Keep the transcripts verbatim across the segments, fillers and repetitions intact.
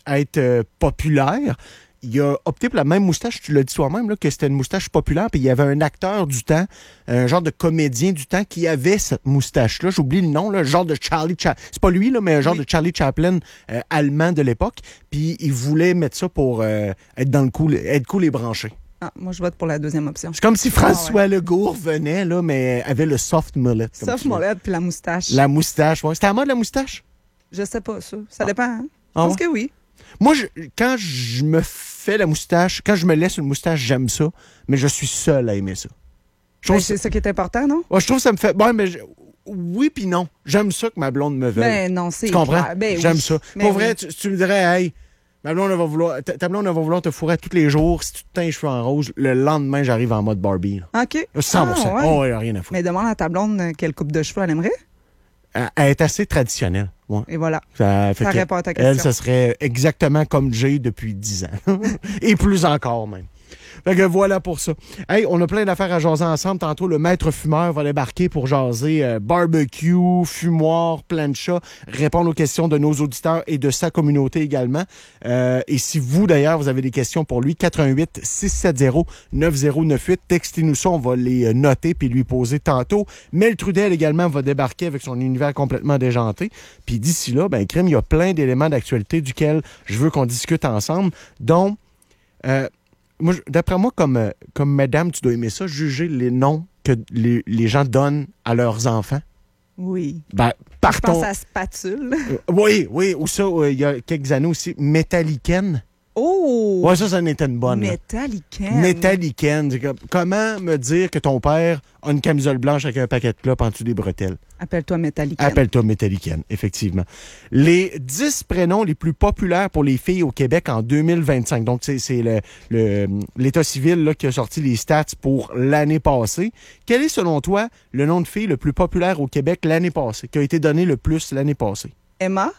être euh, populaire, il a opté pour la même moustache, tu l'as dit toi-même, là, que c'était une moustache populaire, puis il y avait un acteur du temps, un genre de comédien du temps qui avait cette moustache-là. J'oublie le nom, là, genre de Charlie Chaplin. C'est pas lui, là, mais un genre oui. de Charlie Chaplin euh, allemand de l'époque. Puis il voulait mettre ça pour euh, être dans le cool, être cool et branché. Ah, moi, je vote pour la deuxième option. C'est comme si François ah, ouais. Legault venait, là, mais avait le soft mullet. Soft mullet puis la moustache. La moustache, ouais. C'était à mode, la moustache? Je sais pas, ça. Ça ah. dépend, hein? Je ah, pense ouais. que oui. Moi, je, quand je me fais la moustache, quand je me laisse une moustache, j'aime ça, mais je suis seul à aimer ça. Ben, c'est ça qui est important, non? Ouais, je trouve que ça me fait... Bon, mais je... Oui puis non. J'aime ça que ma blonde me veuille. Ben non, c'est Tu comprends? Ben, j'aime oui. ça. Ben, Pour oui. vrai, tu, tu me dirais, hey, ma blonde, elle va vouloir, ta, ta blonde, elle va vouloir te fourrer tous les jours. Si tu te teins les cheveux en rose, le lendemain, j'arrive en mode Barbie. Là. OK. cent pour cent. Ah, ouais. Oh, il n'y a rien à foutre. Mais demande à ta blonde quelle coupe de cheveux elle aimerait. Elle, elle est assez traditionnelle. Ouais. Et voilà. Ça, ça répond à ta question. Elle, ça serait exactement comme Jay depuis dix ans. Et plus encore, même. Fait que voilà pour ça. Hey, on a plein d'affaires à jaser ensemble. Tantôt, le maître fumeur va débarquer pour jaser euh, barbecue, fumoir, plancha, répondre aux questions de nos auditeurs et de sa communauté également. Euh, et si vous, d'ailleurs, vous avez des questions pour lui, quatre un huit, six sept zéro, neuf zéro neuf huit, textez-nous ça, on va les noter puis lui poser tantôt. Mel Trudel également va débarquer avec son univers complètement déjanté. Puis d'ici là, ben, crime, il y a plein d'éléments d'actualité duquel je veux qu'on discute ensemble, dont... Euh, Moi, d'après moi, comme, comme madame, tu dois aimer ça, juger les noms que les, les gens donnent à leurs enfants. Oui. Ben, partons... Je pense à Spatule. Euh, oui, oui. Ou ça, euh, il y a quelques années aussi, Metallicaine. Oh! Ouais, ça, ça en était une bonne. Metallicaine. Metallicaine. Comment me dire que ton père a une camisole blanche avec un paquet de clopes en dessous des bretelles? Appelle-toi Metallicaine. Appelle-toi Metallicaine, effectivement. Les dix prénoms les plus populaires pour les filles au Québec en deux mille vingt-cinq. Donc, c'est, c'est le, le, l'État civil là, qui a sorti les stats pour l'année passée. Quel est, selon toi, le nom de fille le plus populaire au Québec l'année passée, qui a été donné le plus l'année passée? Emma?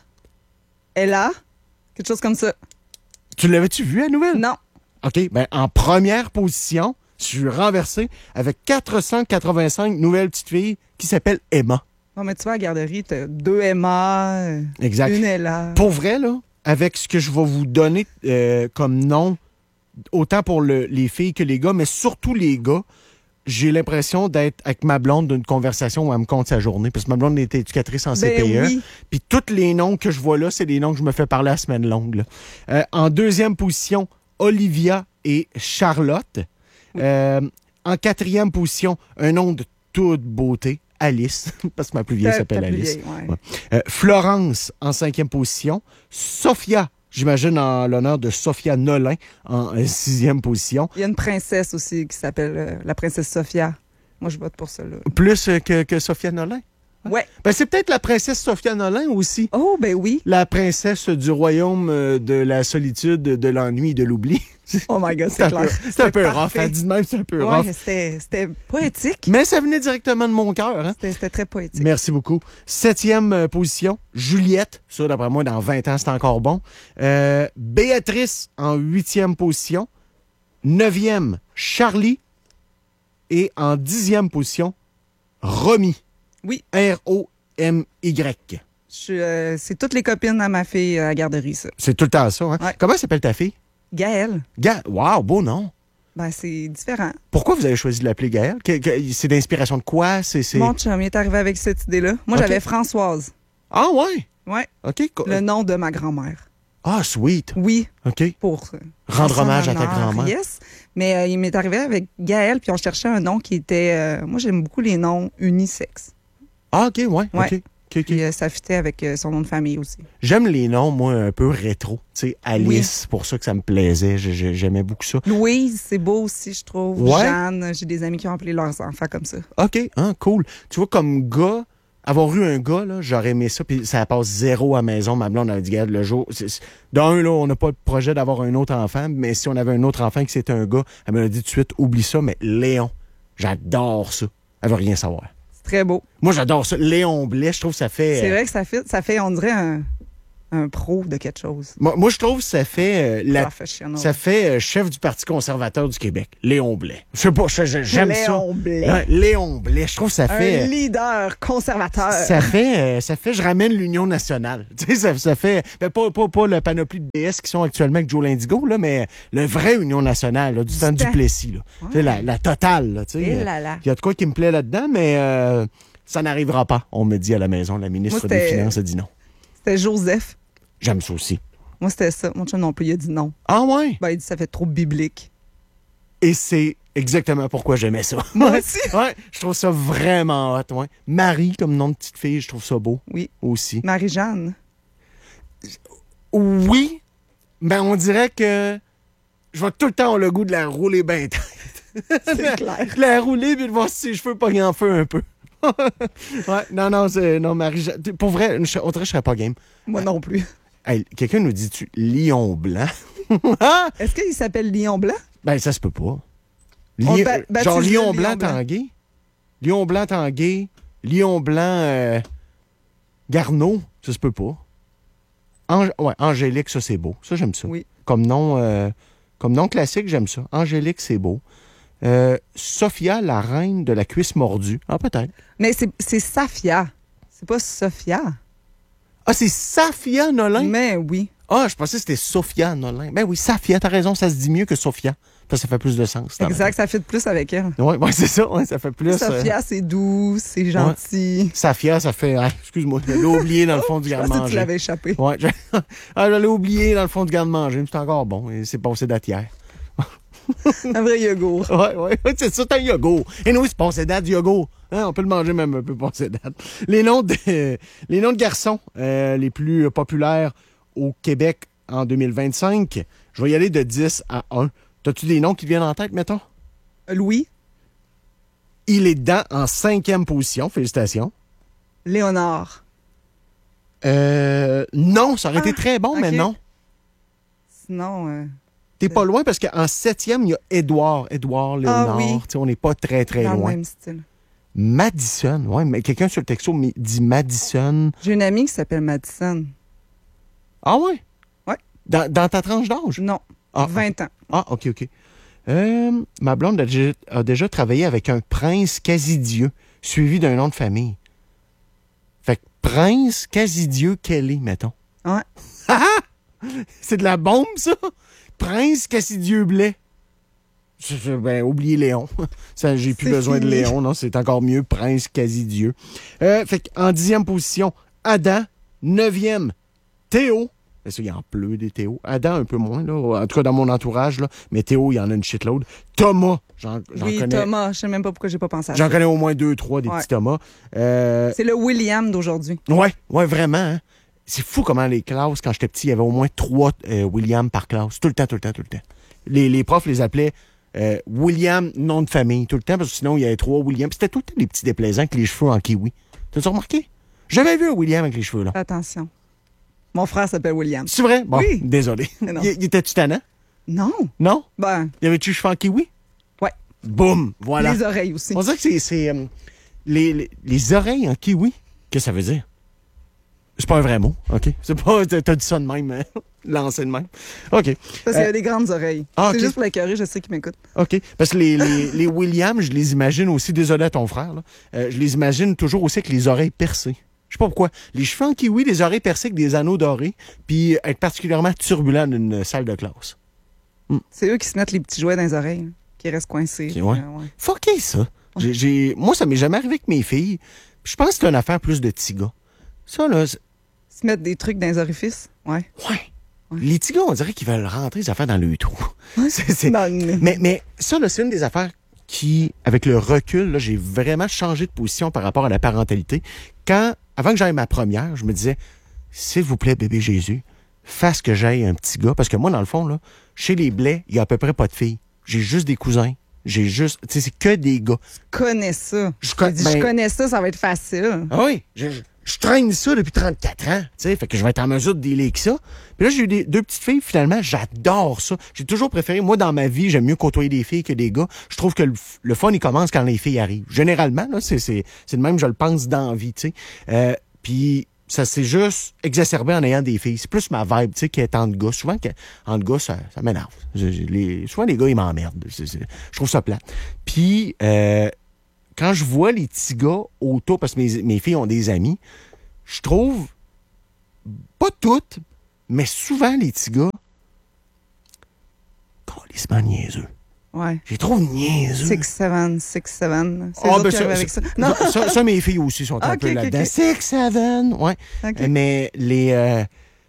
Ella? Quelque chose comme ça. Tu l'avais-tu vu, la nouvelle? Non. OK. Ben, en première position, je suis renversé avec quatre cent quatre-vingt-cinq nouvelles petites filles qui s'appellent Emma. Bon, mais tu vois, à la garderie, t'as deux Emma, exact. Une Ella. Pour vrai, là, avec ce que je vais vous donner euh, comme nom, autant pour le, les filles que les gars, mais surtout les gars, j'ai l'impression d'être avec ma blonde d'une conversation où elle me compte sa journée, parce que ma blonde est éducatrice en C P E. Ben oui. Puis tous les noms que je vois là, c'est des noms que je me fais parler la semaine longue. Là. Euh, en deuxième position, Olivia et Charlotte. Oui. Euh, en quatrième position, un nom de toute beauté, Alice, parce que ma plus vieille s'appelle Alice. Vieille, ouais. Ouais. Euh, Florence en cinquième position. Sophia, j'imagine en l'honneur de Sophia Nolin en euh, sixième position. Il y a une princesse aussi qui s'appelle euh, la princesse Sophia. Moi, je vote pour ça. Là. Plus euh, que, que Sophia Nolin? Ouais. Ben, c'est peut-être la princesse Sophia Nolin aussi. Oh, ben oui. La princesse du royaume de la solitude, de l'ennui et de l'oubli. Oh my God, c'est, c'est clair. Peu, c'est un peu rough. Elle dit même, c'est un peu ouais, rough. C'était, c'était poétique. Mais ça venait directement de mon cœur. Hein? C'était, c'était très poétique. Merci beaucoup. Septième euh, position, Juliette. Ça, d'après moi, dans vingt ans, c'est encore bon. Euh, Béatrice en huitième position. Neuvième, Charlie. Et en dixième position, Romy. Oui. R O M Y. Je, euh, c'est toutes les copines à ma fille à la garderie, ça. C'est tout le temps ça, hein? Ouais. Comment s'appelle ta fille? Gaëlle. Ga- wow, beau nom. Ben, c'est différent. Pourquoi vous avez choisi de l'appeler Gaëlle? Que, que, c'est d'inspiration de quoi? C'est, c'est... Mon chum, il est arrivé avec cette idée-là. Moi, okay. j'avais Françoise. Ah, ouais? Ouais. OK. Le nom de ma grand-mère. Ah, sweet. Oui. OK. Pour euh, rendre hommage à ta grand-mère. Yes. Mais euh, il m'est arrivé avec Gaëlle, puis on cherchait un nom qui était... Euh, moi, j'aime beaucoup les noms unisexes. Ah, OK, ouais. ouais. OK. Okay, okay. Puis euh, ça fitait avec euh, son nom de famille aussi. J'aime les noms, moi, un peu rétro. Tu sais, Alice, oui. Pour ça que ça me plaisait. J'aimais beaucoup ça. Louise, c'est beau aussi, je trouve. Ouais. Jeanne, j'ai des amis qui ont appelé leurs enfants comme ça. OK, hein, cool. Tu vois, comme gars, avoir eu un gars, là, j'aurais aimé ça, puis ça passe zéro à la maison. Ma blonde avait dit, regarde, le jour... C'est, c'est, d'un, là, on n'a pas le projet d'avoir un autre enfant, mais si on avait un autre enfant qui c'était un gars, elle me l'a dit tout de suite, oublie ça, mais Léon, j'adore ça. Elle veut rien savoir. Très beau. Moi, j'adore ça. Léon Blais, je trouve que ça fait... C'est vrai que ça fait, ça fait on dirait, un, un pro de quelque chose. Moi, moi je trouve que ça fait, euh, la, Professionnel. ça fait euh, chef du Parti conservateur du Québec, Léon Blais. Je sais pas, je- je- j'aime ça. Léon Blais. Ouais, Léon Blais, je trouve que ça fait... Un euh, leader conservateur. Ça fait, euh, ça fait, je ramène l'Union nationale. Tu sais, ça, ça fait, ben, pas, pas, pas le panoplie de D S qui sont actuellement avec Joe Lindigo, là, mais le vrai Union nationale, là, du temps du temps. Plessis, là. Ouais. Tu sais, la, la totale, là, tu sais. Eh là là. Il y a de quoi qui me plaît là-dedans, mais euh, ça n'arrivera pas, on me dit à la maison. La ministre Moi, des c'était- Finances a dit non. C'était Joseph. J'aime ça aussi. Moi, c'était ça. Mon chum non plus, il a dit non. Ah ouais? Ben, il dit ça fait trop biblique. Et c'est exactement pourquoi j'aimais ça. Moi aussi. Ouais, je trouve ça vraiment hot, ouais. Marie, comme nom de petite fille, je trouve ça beau Oui. aussi. Marie-Jeanne. Oui, ben on dirait que je vais tout le temps avoir le goût de la rouler bien tête. C'est clair. De la rouler puis de voir si ses cheveux pognent en feu un peu. Ouais, non, non, c'est. Non, Marie. Pour vrai, je- on dirait que je serais pas game. Moi non plus. Hey, quelqu'un nous dit-tu lion blanc? Est-ce qu'il s'appelle Lion Blanc? Ben, ça se peut pas. On Lion- ba- baptise genre le lion lion blanc blanc. tanguay? Lion blanc tanguay? Lion blanc euh, Garneau? Ça se peut pas. Ang- ouais, Angélique, ça c'est beau. Ça, j'aime ça. Oui. Comme nom, euh, comme nom classique, j'aime ça. Angélique, c'est beau. Euh, Sophia, la reine de la cuisse mordue. Ah, peut-être. Mais c'est c'est Safia. C'est pas Sophia. Ah, c'est Safia Nolin? Mais oui. Ah, je pensais que c'était Sophia Nolin. Ben oui, Safia, t'as raison, ça se dit mieux que Sophia. Parce que ça fait plus de sens. t'as Exact, ça fit plus avec elle. raison. Ouais, ouais, c'est ça, ouais, ça fait plus. euh, Safia, c'est doux, c'est gentil. Safia, ça fait. Ah, excuse-moi, je l'ai oublié dans le fond du Je pensais que tu garde-manger. l'avais échappé. Ouais, je, ah, je l'ai oublié dans le fond du garde-manger, mais c'est encore bon. Et c'est passé date hier. Un vrai yogourt. Ouais, ouais, ouais, c'est ça, c'est un yogourt. Et nous, c'est passé date du yogourt. Hein, on peut le manger même un peu passé date. Les noms de, les noms de garçons euh, les plus populaires au Québec en deux mille vingt-cinq, je vais y aller de dix à un. T'as-tu des noms qui te viennent en tête, mettons? Louis, Il est dedans en cinquième position. Félicitations. Léonard. Euh, non, ça aurait été Ah, très bon, mais ok. non. Sinon, euh, T'es pas loin parce qu'en septième, il y a Édouard. Édouard Léonard. Ah oui. Tu sais, on n'est pas très, très dans le loin. même style. Madison. Ouais, mais quelqu'un sur le texto me dit Madison. J'ai une amie qui s'appelle Madison. Ah ouais? Ouais. Dans, dans ta tranche d'âge? Non, Ah, vingt ans. ah, OK, OK. Euh, ma blonde a déjà, a déjà travaillé avec un prince Casidieu, suivi d'un nom de famille. Fait que prince Casidieu Kelly, mettons. Ouais. Ah ah! C'est de la bombe, ça? Prince Cassidieu Blais. Je- je- Ben, oubliez Léon. Ça, j'ai plus C'est besoin de fini. Léon, non? C'est encore mieux, Prince Casidieu. Euh, fait qu'en dixième position, Adam. Neuvième, Théo. Ben, ça, il en pleut des Théo. Adam, un peu moins, là. En tout cas, dans mon entourage, là. Mais Théo, il y en a une shitload. Thomas. J'en, j'en Oui, connais. Thomas. Je sais même pas pourquoi j'ai pas pensé à J'en ça. connais au moins deux, trois, des Ouais. petits Thomas. Euh, C'est le William d'aujourd'hui. Ouais, ouais, vraiment. Hein. C'est fou comment les classes, quand j'étais petit, il y avait au moins trois euh, William par classe. Tout le temps, tout le temps, tout le temps. Les, les profs les appelaient euh, William, nom de famille, tout le temps, parce que sinon, il y avait trois William. Puis c'était tout le temps des petits déplaisants avec les cheveux en kiwi. T'as-tu remarqué? J'avais vu un William avec les cheveux, là. Attention. Mon frère s'appelle William. C'est vrai? Bon, Oui. désolé. Mais non. Il, il était-tu tannant? Non. Non? Ben, Il y avait-tu les cheveux en kiwi? ouais. Boum! Voilà. Les oreilles aussi. On dirait que c'est... c'est, euh, les, les, les oreilles en kiwi. Qu'est-ce que ça veut dire? C'est pas un vrai mot, OK? C'est pas... T'as t'as dit ça de même, hein? Lancé de même. OK. Parce qu'il Euh, a des grandes oreilles. ah, C'est ok. juste pour l'écœurer, je sais qu'il m'écoute. OK. Parce que les, les, les Williams, je les imagine aussi, désolé à ton frère, là, euh, je les imagine toujours aussi avec les oreilles percées. Je sais pas pourquoi. Les cheveux en kiwi, les oreilles percées avec des anneaux dorés, puis être particulièrement turbulent dans une salle de classe. C'est eux qui se mettent les petits jouets dans les oreilles, là, qui restent coincés. Ok, ouais. Euh, ouais. Fucké, ça. J'ai, j'ai- Moi, ça m'est jamais arrivé avec mes filles. Je pense que c'est une affaire plus de petits gars. Ça, là, c'est- Se mettre des trucs dans les orifices. Ouais. ouais. Les petits gars, on dirait qu'ils veulent rentrer les affaires dans le trou. C'est- c'est- Dans le nez. Mais, mais ça, là, c'est une des affaires qui, avec le recul, là, j'ai vraiment changé de position par rapport à la parentalité. Quand, avant que j'aille ma première, je me disais, s'il vous plaît, bébé Jésus, fasse que j'aille un petit gars. Parce que moi, dans le fond, là, chez les Blais, il y a à peu près pas de filles. J'ai juste des cousins. J'ai juste, tu sais, c'est que des gars. Je connais ça. Je Je, con- dit, ben- je connais ça, ça va être facile. Ah oui, je, je- je traîne ça depuis trente-quatre ans, tu sais, fait que je vais être en mesure de dealer avec ça. Puis là, j'ai eu des, deux petites filles, finalement, j'adore ça. J'ai toujours préféré, moi, dans ma vie, j'aime mieux côtoyer des filles que des gars. Je trouve que le, f- le fun, il commence quand les filles arrivent. Généralement, là, c'est, c'est, c'est de même, je le pense, dans la vie, tu sais. Euh, puis Ça s'est juste exacerbé en ayant des filles. C'est plus ma vibe, tu sais, qui est entre gars. Souvent, que, entre gars, ça, ça m'énerve. Je- je- les- souvent, les gars, ils m'emmerdent. C'est- c'est- je trouve ça plat. Puis, euh, quand je vois les petits gars autour, parce que mes, mes filles ont des amis, je trouve, pas toutes, mais souvent, les petits gars, calissement niaiseux. Ouais. Je les trouve niaiseux. Six, seven, six, seven. C'est Ah, eux ben qui ça, arrivent avec ça, ça. Non. ça, ça, ça, mes filles aussi sont un Ah, ok, peu ok, là-dedans. ok. Six, seven, ouais. OK. Mais les, euh,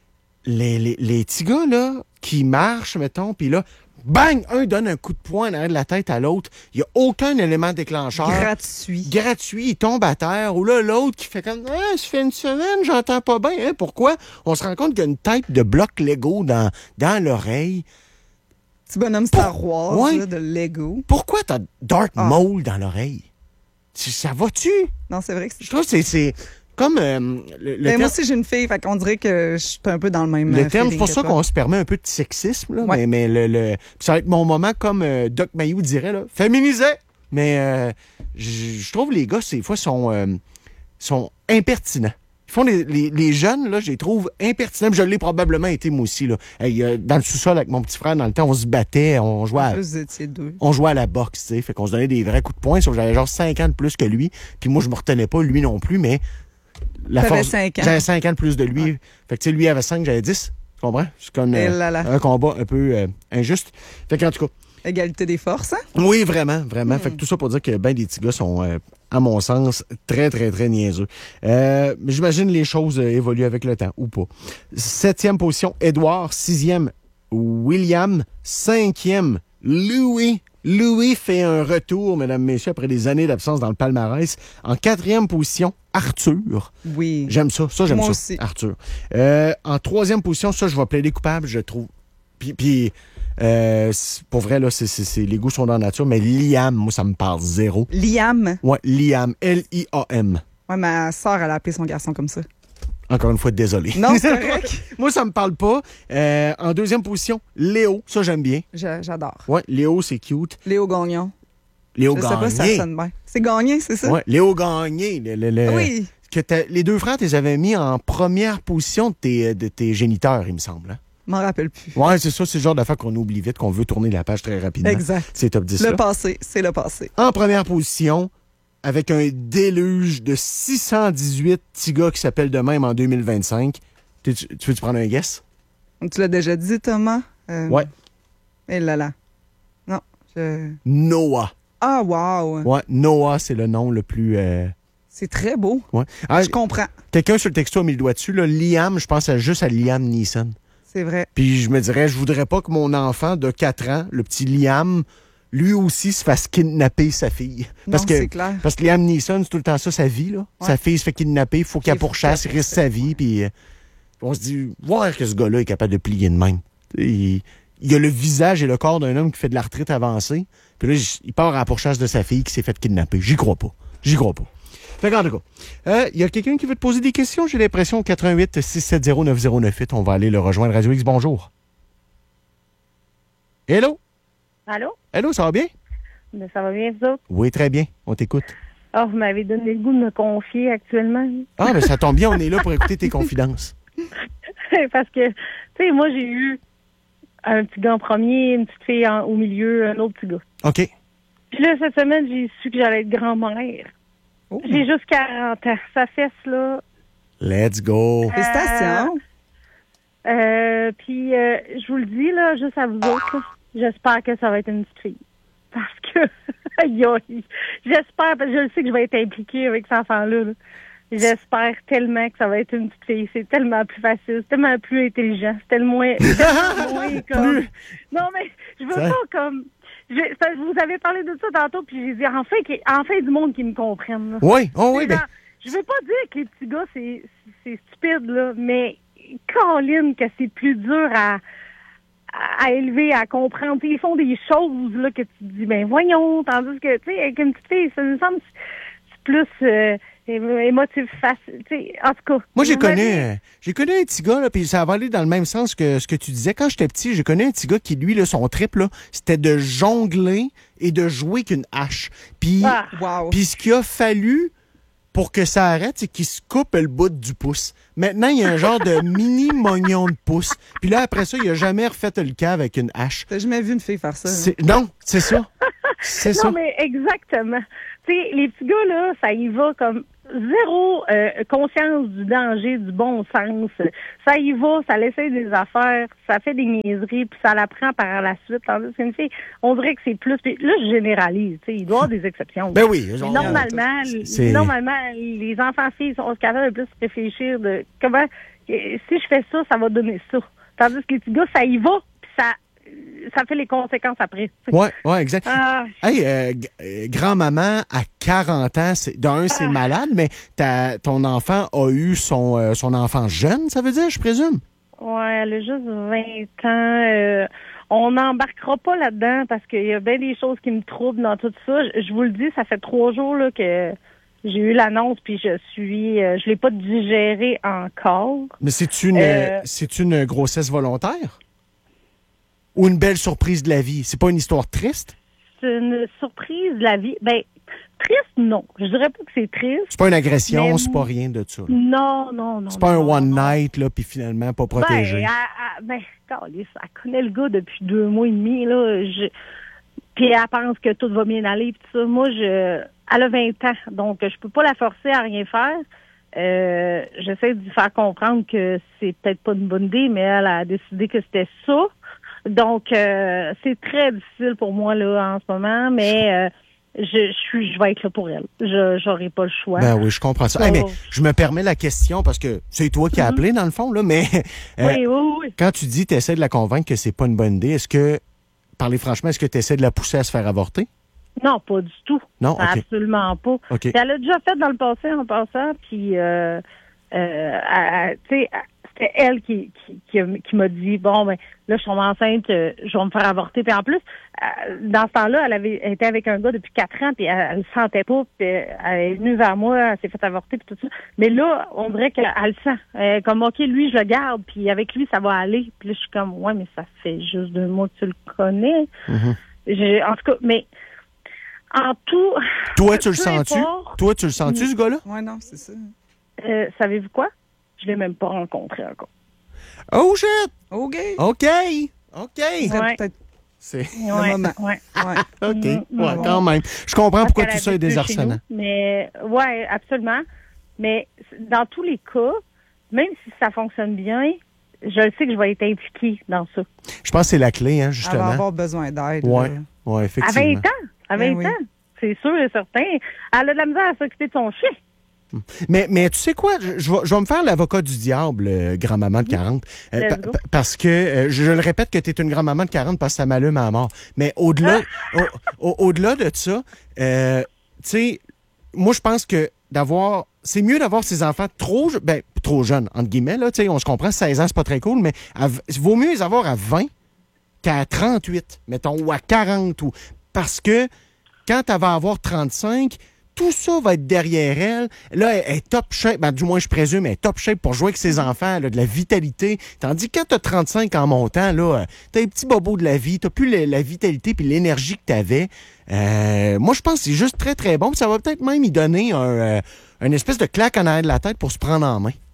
les, les, les petits gars, là, qui marchent, mettons, puis là, bang, un donne un coup de poing en arrière de la tête à l'autre. Il n'y a aucun élément déclencheur. Gratuit. Gratuit, il tombe à terre. Ou là, l'autre qui fait comme, ah, ça fait une semaine, j'entends pas bien. Hein, pourquoi? On se rend compte qu'il y a une tête de bloc Lego dans, dans l'oreille. Petit bonhomme Star Wars Ouais. là, de Lego. Pourquoi t'as Darth Ah. Maul dans l'oreille? Tu- Ça va-tu? Non, c'est vrai que c'est. Je trouve que c'est- c'est comme euh, le, le Mais terme, moi aussi, j'ai une fille, fait qu'on dirait que je suis un peu dans le même le euh, terme, c'est feeling pour que ça toi. qu'on se permet un peu de sexisme, là, Ouais. mais, mais le, le- ça va être mon moment comme euh, Doc Mayou dirait, là, féminisé. Mais euh, je je trouve les gars, ces fois, sont, euh, sont impertinents. Ils font les, les, les jeunes, là, je les trouve impertinents. Puis je l'ai probablement été, moi aussi. Là. Hey, euh, dans le sous-sol, avec mon petit frère, dans le temps, on se battait, on jouait En à, plus, vous étiez deux. on jouait à la boxe, tu sais. Fait qu'on se donnait des vrais coups de poing, sauf que j'avais genre cinq ans de plus que lui. Puis moi, je me retenais pas, lui non plus, mais la T'avais force. cinq ans. J'avais cinq ans de plus de lui. Ouais. Fait que tu sais, lui avait cinq, j'avais dix. Tu comprends? C'est comme Et euh, là là. un combat un peu euh, injuste. Fait qu'en tout cas, Égalité des forces, hein? oui, vraiment, vraiment. Hmm. Fait que tout ça pour dire que ben des petits gars sont, euh, à mon sens, très, très, très niaiseux. Euh, mais j'imagine les choses euh, évoluent avec le temps, ou pas. Septième position, Edouard. Sixième, William. Cinquième, Louis. Louis fait un retour, mesdames, messieurs, après des années d'absence dans le palmarès. En quatrième position, Arthur. Oui. J'aime ça. Ça, j'aime Moi ça. aussi. Arthur. Euh, en troisième position, ça, je vais plaider coupable, je trouve. Puis, puis euh, c'est- pour vrai, là, c'est, c'est, c'est- les goûts sont dans la nature, mais Liam, moi, ça me parle zéro. Liam. Ouais, Liam. L I A M. Ouais, ma soeur, elle a appelé son garçon comme ça. Encore une fois, désolé. Non, c'est correct. Moi, ça me parle pas. Euh, en deuxième position, Léo. Ça, j'aime bien. Je- J'adore. Ouais, Léo, c'est cute. Léo Gagnon. Léo Je sais pas si ça Gagné. sonne bien. C'est Gagné, c'est ça? Ouais, Léo Gagné. Le, le- le- Oui. Que t'as- les deux frères, tu les avais mis en première position de tes, de tes géniteurs, il me semble. Hein? Je m'en rappelle plus. Ouais, c'est ça, c'est le genre d'affaire qu'on oublie vite, qu'on veut tourner la page très rapidement. Exact. C'est top dix. Le là. passé, c'est le passé. En première position, avec un déluge de six cent dix-huit petits gars qui s'appellent de même en deux mille vingt-cinq. Tu, tu veux-tu prendre un guess? Tu l'as déjà dit, Thomas? Euh, Ouais. Et là là. Non. Je... Noah. Ah, wow. Ouais, Noah, c'est le nom le plus... euh, C'est très beau. Ouais. Ah, Je comprends. quelqu'un sur le texto a mis le doigt dessus. Là, Liam, je pense à- juste à Liam Neeson. C'est vrai. Puis je me dirais, je voudrais pas que mon enfant de quatre ans, le petit Liam, lui aussi se fasse kidnapper sa fille. Parce non, que c'est clair. Parce que Liam Neeson, c'est tout le temps ça, sa vie. Là. Ouais. Sa fille se fait kidnapper, il faut qu'elle Il faut pourchasse, il qu'elle risque sa vie. Puis euh, on se dit, voir que ce gars-là est capable de plier de même. Il, il a le visage et le corps d'un homme qui fait de la retraite avancée. Puis là, il part à la pourchasse de sa fille qui s'est fait kidnapper. J'y crois pas. J'y crois pas. Fait qu'en tout cas, euh, il y a quelqu'un qui veut te poser des questions, j'ai l'impression, au quatre-vingt-huit six sept zéro neuf zéro neuf huit. On va aller le rejoindre. Radio X, bonjour. Hello? Allô? Hello, ça va bien? Ben, ça va bien, vous autres? Oui, très bien. On t'écoute. Oh, vous m'avez donné le goût de me confier actuellement. Ah, ben ça tombe bien, on est là pour écouter tes confidences. Parce que, tu sais, moi, j'ai eu un petit gars en premier, une petite fille en- au milieu, un autre petit gars. OK. Puis là, cette semaine, j'ai su que j'allais être grand-mère. Oh. J'ai juste quarante ans. Ça fesse, là. Let's go. Félicitations. Euh, puis, euh, je vous le dis, là, juste à vous autres, là, j'espère que ça va être une petite fille. Parce que, aïe, aïe, j'espère, parce que je le sais que je vais être impliquée avec cet enfant-là. là. J'espère tellement que ça va être une petite fille. C'est tellement plus facile, c'est tellement plus intelligent, c'est tellement moins, tellement moins comme... Plus. Non, mais je veux Ça- pas comme... je- ça- vous avez parlé de ça tantôt, puis j'ai dit, enfin, qu'il- enfin du monde qui me comprenne. là. Oui, oh oui, C'est ben. genre, je veux pas dire que les petits gars, c'est, c'est stupide, là, mais Caroline, que c'est plus dur à, à, à élever, à comprendre. T'sais, ils font des choses là que tu te dis, ben voyons, tandis que, tu sais, avec une petite fille, ça me semble c'est plus euh, é- émotif facile. T'sais, en tout cas. Moi, j'ai vous connu, m'avez- euh, j'ai connu un petit gars, là, puis ça va aller dans le même sens que ce que tu disais. Quand j'étais petit, j'ai connu un petit gars qui, lui, là, son trip, là, c'était de jongler et de jouer qu'une hache. Puis, Ah. Wow. puis ce qu'il a fallu pour que ça arrête, c'est qu'il se coupe le bout du pouce. Maintenant, il y a un genre de mini mognon de pouce. Puis là, après ça, il a jamais refait le cave avec une hache. T'as jamais vu une fille faire ça? C'est... Non, c'est ça. C'est non, ça. mais exactement. Tu sais, les petits gars, là, ça y va comme zéro euh, conscience du danger, du bon sens. Ça y va, ça l'essaie des affaires, ça fait des niaiseries, puis ça l'apprend par la suite. Tandis qu'une fille, on dirait que c'est plus... Puis là, je généralise, tu sais, il doit y avoir des exceptions. Ben oui. Mais Genre, normalement, c'est... normalement, les enfants-filles sont capables de plus réfléchir de comment... Si je fais ça, ça va donner ça. Tandis que les petits gars, ça y va, puis ça... ça fait les conséquences après. Oui, oui, exact. Ah, hey, euh, g- euh, grand-maman, à quarante ans, c'est, d'un, c'est Ah. malade, mais ta, ton enfant a eu son, euh, son enfant jeune, ça veut dire, je présume? ouais, elle a juste vingt ans. Euh, on n'embarquera pas là-dedans parce qu'il y a bien des choses qui me troublent dans tout ça. Je, je vous le dis, ça fait trois jours là, que j'ai eu l'annonce, puis je suis... Euh, je l'ai pas digéré encore. Mais c'est une, Euh. c'est une grossesse volontaire? Ou une belle surprise de la vie? C'est pas une histoire triste? C'est une surprise de la vie. Ben, triste, non. Je dirais pas que c'est triste. C'est pas une agression, Mais- c'est pas rien de ça. là. Non, non, non. C'est pas non, un non, one non. night, là, puis finalement pas protégé. Ben, elle, elle, ben, calisse, elle connaît le gars depuis deux mois et demi, là. Je, puis elle pense que tout va bien aller, puis tout ça. Moi, je, elle a vingt ans, donc je peux pas la forcer à rien faire. Euh, j'essaie de lui faire comprendre que c'est peut-être pas une bonne idée, mais elle a décidé que c'était ça. Donc, euh, c'est très difficile pour moi, là, en ce moment, mais euh, je, je suis, je vais être là pour elle. Je, j'aurai pas le choix. Ben oui, je comprends ça. So- Hey, mais je me permets la question parce que c'est toi qui as Mhm. appelé, dans le fond, là, mais euh, Oui, oui, oui. quand tu dis que tu essaies de la convaincre que c'est pas une bonne idée, est-ce que, parlez franchement, est-ce que tu essaies de la pousser à se faire avorter? Non, pas du tout. Non? OK. Absolument pas. OK. Puis elle a déjà fait dans le passé en passant, puis euh, euh, elle- elle- tu sais, elle- c'était elle qui, qui, qui, a- qui m'a dit, bon, ben là, je suis enceinte, euh, je vais me faire avorter. Puis en plus, euh, dans ce temps-là, elle avait été avec un gars depuis quatre ans, puis elle, elle le sentait pas, puis elle est venue vers moi, elle s'est fait avorter, puis tout ça. Mais là, on dirait qu'elle le sent. Elle est comme, OK, lui, je le garde, puis avec lui, ça va aller. Puis là, je suis comme, ouais, mais ça fait juste deux mois que tu le connais. Mhm. J'ai- en tout cas, mais en tout... Toi, tu le peu sens-tu? importe. Toi, tu le sens-tu, ce gars-là? Ouais, non, c'est ça. Euh, savez-vous quoi? Je l'ai même pas rencontré encore. Oh shit! OK. OK! OK! Ce serait Ouais. peut-être C'est... le moment. ouais. Ouais. OK. Mhm. Ouais, Mhm. quand même. Je comprends pourquoi Parce tout ça est qu'elle habite plus chez désarçonnant. nous, Mais, ouais, absolument. Mais dans tous les cas, même si ça fonctionne bien, je le sais que je vais être impliquée dans ça. Je pense que c'est la clé, hein, Elle va justement. avoir besoin d'aide. Ouais. là. Ouais, À effectivement. vingt ans, à vingt Ben oui. ans, c'est sûr et certain. Elle a de la misère à s'occuper de son chien. Mais, mais tu sais quoi? Je, je vais, je vais me faire l'avocat du diable, euh, grand-maman de quarante. Euh, Let's pa- go. pa- parce que, euh, je, je le répète que tu es une grand-maman de quarante parce que ça m'allume à mort. Mais au-delà, au, au- au-delà de ça, euh, tu sais, moi, je pense que d'avoir... C'est mieux d'avoir ses enfants trop... je- Ben, trop jeunes, entre guillemets, là. Tu sais, on se comprend, seize ans, c'est pas très cool, mais à v- il vaut mieux les avoir à vingt qu'à trente-huit, mettons, ou à quarante. Ou, parce que quand elle va avoir trente-cinq... Tout ça va être derrière elle. Là, elle est top shape, ben, du moins je présume, elle est top shape pour jouer avec ses enfants, elle a de la vitalité. Tandis que quand t'as trente-cinq en montant, là, euh, t'as un petit bobo de la vie, t'as plus le- la vitalité puis l'énergie que t'avais. Euh, moi, je pense que c'est juste très, très bon. Puis ça va peut-être même y donner un, euh, une espèce de claque en arrière de la tête pour se prendre en main.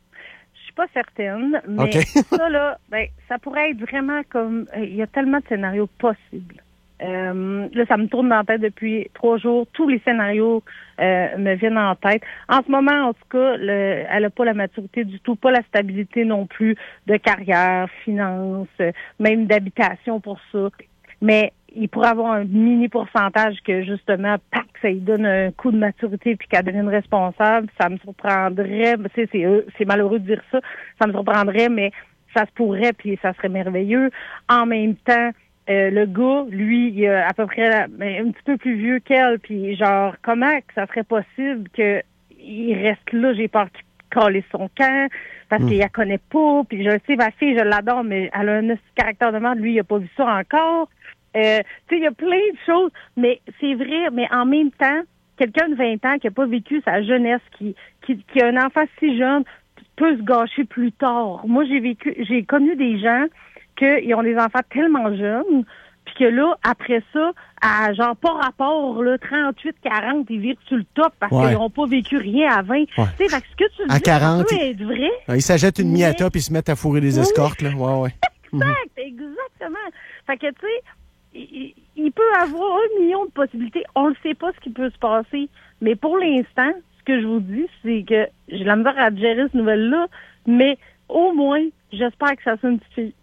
Je suis pas certaine, mais OK. ça, là, ben, ça pourrait être vraiment comme... euh, Il y a tellement de scénarios possibles. Euh, là, ça me tourne dans la tête depuis trois jours. Tous les scénarios euh, me viennent en tête. En ce moment, en tout cas, le, elle n'a pas la maturité du tout, pas la stabilité non plus de carrière, finance, euh, même d'habitation pour ça. Mais il pourrait avoir un mini pourcentage que, justement, pac, ça lui donne un coup de maturité puis qu'elle devienne responsable. Ça me surprendrait, tu sais, c'est, euh, c'est malheureux de dire ça, ça me surprendrait, mais ça se pourrait puis ça serait merveilleux. En même temps, Euh, le gars, lui, il a à peu près la- ben, un petit peu plus vieux qu'elle, puis genre, comment que ça serait possible que il reste là, j'ai peur qu'il calisse son camp, parce Mm. qu'il la connaît pas, puis je sais, ma fille, je l'adore, mais elle a un petit caractère de merde, lui, il a pas vu ça encore. Euh, tu sais, il y a plein de choses, mais c'est vrai, mais en même temps, quelqu'un de vingt ans qui a pas vécu sa jeunesse, qui, qui, qui a un enfant si jeune, peut se gâcher plus tard. Moi, j'ai vécu, j'ai connu des gens qu'ils ont des enfants tellement jeunes, puis que là, après ça, à genre pas rapport, là, trente-huit, quarante, ils virent sur le top parce Ouais. qu'ils n'ont pas vécu rien à vingt. Ouais. Tu sais, fait que ce que tu À dis, quarante, ça peut il- être vrai. Ils s'achètent une Mais- Miata puis ils se mettent à fourrer des Oui. escortes. Là. Ouais, ouais. Exact, exactement. Fait que, tu sais, il, il peut avoir un million de possibilités. On ne sait pas ce qui peut se passer. Mais pour l'instant, ce que je vous dis, c'est que j'ai la misère à gérer cette nouvelle-là, mais au moins, j'espère que ça soit une petite fille.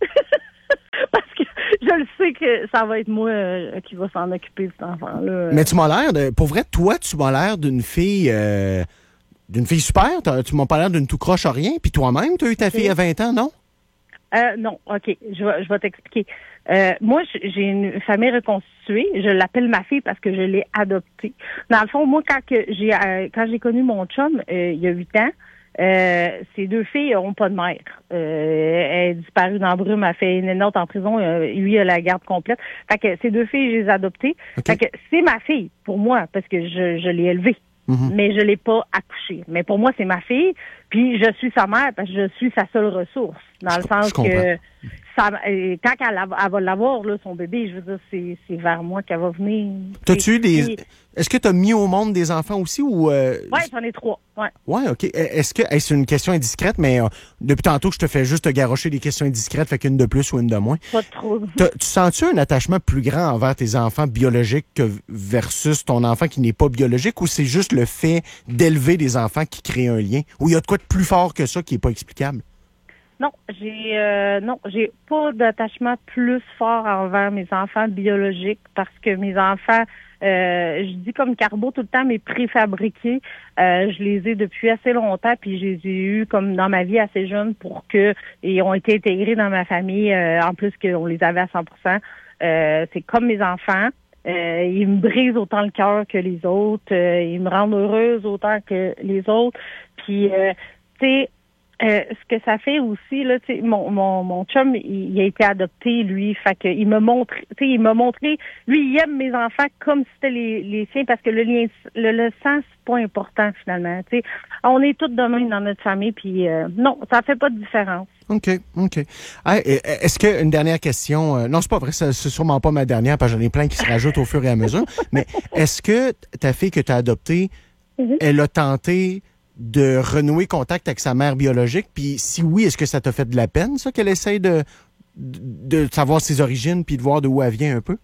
Parce que je le sais que ça va être moi euh, qui va s'en occuper de cet enfant-là. Mais tu m'as l'air de. Pour vrai, toi, tu m'as l'air d'une fille. euh, d'une fille super. T'as- Tu m'as pas l'air d'une tout croche à rien. Puis toi-même, tu as eu ta Ok. fille à vingt ans, non? Euh, non, OK, je vais, je vais t'expliquer. Euh, moi, j- j'ai une famille reconstituée. Je l'appelle ma fille parce que je l'ai adoptée. Dans le fond, moi, quand que j'ai euh, quand j'ai connu mon chum, euh, il y a huit ans, euh, ces deux filles n'ont pas de mère. Euh, elle est disparue dans la brume, elle fait une note en prison. euh, lui, il a la garde complète. Fait que ces deux filles, je les ai adoptées. OK. Fait que c'est ma fille, pour moi, parce que je, je l'ai élevée. Mhm. Mais je l'ai pas accouchée. Mais pour moi, c'est ma fille. Puis je suis sa mère parce que je suis sa seule ressource. Dans Je le co- sens je comprends. que ça, euh, quand elle, a- elle va l'avoir, là, son bébé, je veux dire, c'est, c'est vers moi qu'elle va venir. T'as-tu eu des. Puis- Est-ce que tu as mis au monde des enfants aussi ou. euh, Ouais, j'en ai trois. Ouais. Ouais, OK. Est-ce que. hey, c'est une question indiscrète, mais euh, depuis tantôt que je te fais juste te garrocher des questions indiscrètes, fait qu'une de plus ou une de moins. Pas trop. T'as- Tu sens-tu un attachement plus grand envers tes enfants biologiques que versus ton enfant qui n'est pas biologique ou c'est juste le fait d'élever des enfants qui crée un lien? Ou il y a de quoi de plus fort que ça qui n'est pas explicable? Non, j'ai euh, non, j'ai pas d'attachement plus fort envers mes enfants biologiques parce que mes enfants, euh, je dis comme Carbo tout le temps, mais préfabriqués, euh, je les ai depuis assez longtemps, puis je les ai eus comme dans ma vie assez jeune pour que ils ont été intégrés dans ma famille, euh, en plus qu'on les avait à cent pour cent. Euh, c'est comme mes enfants. Euh, ils me brisent autant le cœur que les autres. Euh, ils me rendent heureuse autant que les autres. Puis, euh, tu sais, Euh, ce que ça fait aussi, là, tu sais, mon, mon, mon chum, il, il a été adopté, lui, fait que il me montre, tu sais, il m'a montré, lui, il aime mes enfants comme si c'était les, les siens, parce que le lien, le, le sang, c'est pas important, finalement, tu sais. On est tous de même dans notre famille, puis euh, non, ça fait pas de différence. OK, OK. Hey, est-ce que, une dernière question, euh, non, c'est pas vrai, c'est c'est sûrement pas ma dernière, parce que j'en ai plein qui se rajoutent au fur et à mesure, mais est-ce que ta fille que tu as adoptée, Mhm. elle a tenté de renouer contact avec sa mère biologique? Puis si oui, est-ce que ça t'a fait de la peine, ça, qu'elle essaye de, de, de savoir ses origines puis de voir d'où elle vient un peu?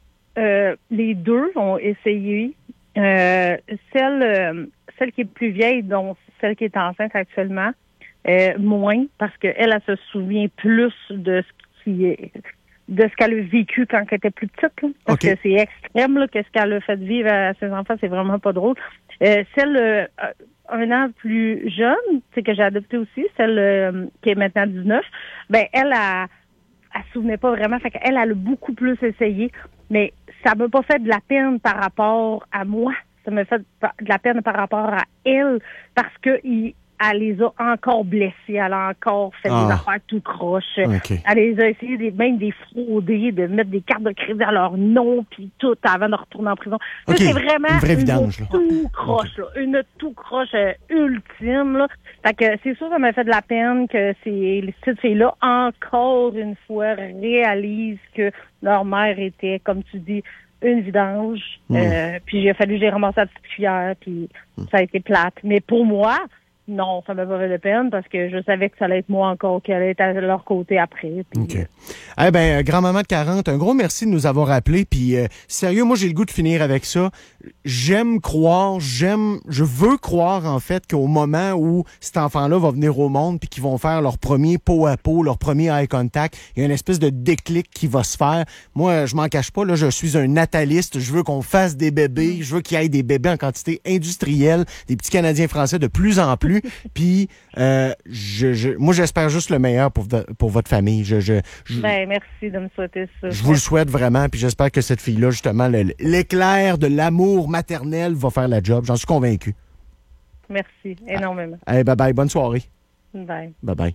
Euh, les deux ont essayé. Euh, celle, euh, celle qui est plus vieille, donc celle qui est enceinte actuellement, euh, moins, parce qu'elle, elle se souvient plus de ce qui est de ce qu'elle a vécu quand elle était plus petite. Là, parce OK. que c'est extrême, là, qu'est-ce qu'elle a fait vivre à ses enfants, c'est vraiment pas drôle. Euh, celle euh, un an plus jeune, c'est que j'ai adopté aussi, celle euh, qui est maintenant dix-neuf, ben elle a elle se souvenait pas vraiment. Fait qu'elle, elle a beaucoup plus essayé. Mais ça m'a pas fait de la peine par rapport à moi. Ça m'a fait de la peine par rapport à elle parce que il, elle les a encore blessés. Elle a encore fait Ah. des affaires tout croche. OK. Elle les a essayé des, même des frauder, de mettre des cartes de crédit à leur nom, puis tout, avant de retourner en prison. Ça, OK. c'est vraiment Une vraie vidange, là. tout croche, là. Une tout croche euh, ultime, là. Fait que c'est sûr, ça m'a fait de la peine que ces petites filles-là, encore une fois, réalisent que leur mère était, comme tu dis, une vidange. Mm. Euh, puis il a fallu que j'ai ramassé la petite cuillère, puis ça a été plate. Mais pour moi, non, ça m'a pas fait de peine parce que je savais que ça allait être moi encore qui allait être à leur côté après. Puis, OK. Eh bien, grand-maman de quarante, un gros merci de nous avoir appelés. Puis, euh, sérieux, moi, j'ai le goût de finir avec ça. J'aime croire, j'aime, je veux croire, en fait, qu'au moment où cet enfant-là va venir au monde puis qu'ils vont faire leur premier pot à pot, leur premier eye contact, il y a une espèce de déclic qui va se faire. Moi, je m'en cache pas, là, je suis un nataliste. Je veux qu'on fasse des bébés. Je veux qu'il y ait des bébés en quantité industrielle, des petits Canadiens français de plus en plus. Puis, euh, je, je, moi, j'espère juste le meilleur pour, pour votre famille. Je, je, je, ben, merci de me souhaiter ça. je vous le souhaite vraiment, puis j'espère que cette fille-là, justement, le- l'éclair de l'amour maternel va faire la job. J'en suis convaincu. Merci énormément. Hey, bye-bye, bonne soirée. Bye. Bye-bye.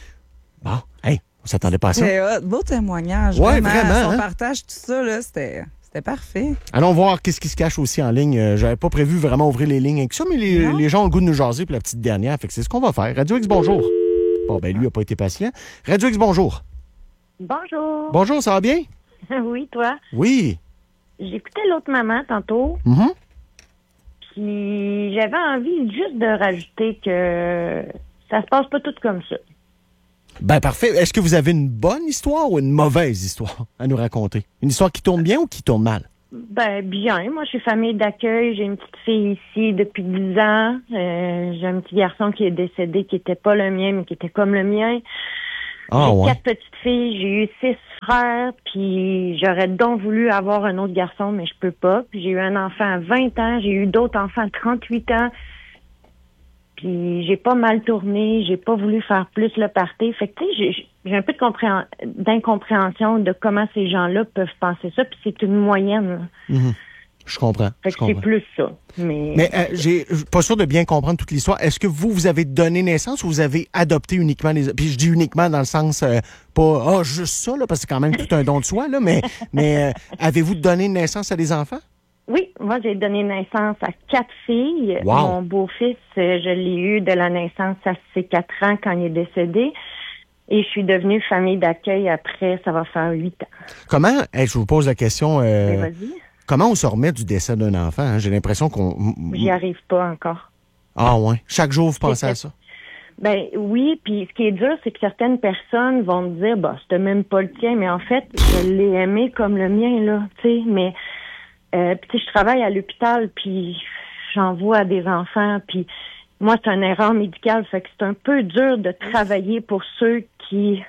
Bon, hey, on s'attendait pas à ça. C'est hot. Beau témoignage. Ouais, vraiment. vraiment, Son hein? partage, tout ça, là, c'était, c'était parfait. Allons voir qu'est-ce qui se cache aussi en ligne. Euh, J'avais pas prévu vraiment ouvrir les lignes avec ça, mais les, Non. les gens ont le goût de nous jaser pour la petite dernière. Fait que c'est ce qu'on va faire. Radio X, bonjour. Bon, ben lui a pas été patient. Radio X, bonjour. Bonjour. Bonjour, ça va bien? Oui, toi? Oui. J'écoutais l'autre maman tantôt, Mm-hmm. puis j'avais envie juste de rajouter que ça se passe pas tout comme ça. Ben parfait. Est-ce que vous avez une bonne histoire ou une mauvaise histoire à nous raconter? Une histoire qui tourne bien ou qui tourne mal? Ben, bien. Moi, je suis famille d'accueil. J'ai une petite fille ici depuis dix ans. Euh, j'ai un petit garçon qui est décédé, qui était pas le mien, mais qui était comme le mien. Ah, j'ai ouais. quatre petites filles. J'ai eu six frères, puis j'aurais donc voulu avoir un autre garçon, mais je peux pas. Puis j'ai eu un enfant à vingt ans. J'ai eu d'autres enfants à trente-huit ans. Puis j'ai pas mal tourné, j'ai pas voulu faire plus le party. Fait que tu sais, j'ai, j'ai un peu de compréhen- d'incompréhension de comment ces gens-là peuvent penser ça. Puis c'est une moyenne. Mm-hmm. Je comprends. Fait je que c'est comprends. plus ça. Mais, Mais euh, j'ai pas sûr de bien comprendre toute l'histoire. Est-ce que vous, vous avez donné naissance ou vous avez adopté uniquement les... Puis je dis uniquement dans le sens, euh, pas, ah, juste ça, là, parce que c'est quand même tout un don de soi, là, mais, mais euh, avez-vous donné naissance à des enfants? oui, moi j'ai donné naissance à quatre filles. Wow. Mon beau-fils, euh, je l'ai eu de la naissance à ses quatre ans quand il est décédé. Et je suis devenue famille d'accueil après, ça va faire huit ans. Comment, hey, je vous pose la question, euh, Mais vas-y, comment on se remet du décès d'un enfant? Hein? J'ai l'impression qu'on... j'y arrive pas encore. Ah ouais. Chaque jour, vous pensez à ça? Ben oui, puis ce qui est dur, c'est que certaines personnes vont me dire, bah, c'était même pas le tien, mais en fait, je l'ai aimé comme le mien, là, tu sais, mais euh, puis tu sais, je travaille à l'hôpital, puis j'envoie à des enfants, puis moi, c'est une erreur médicale, fait que c'est un peu dur de travailler pour ceux qui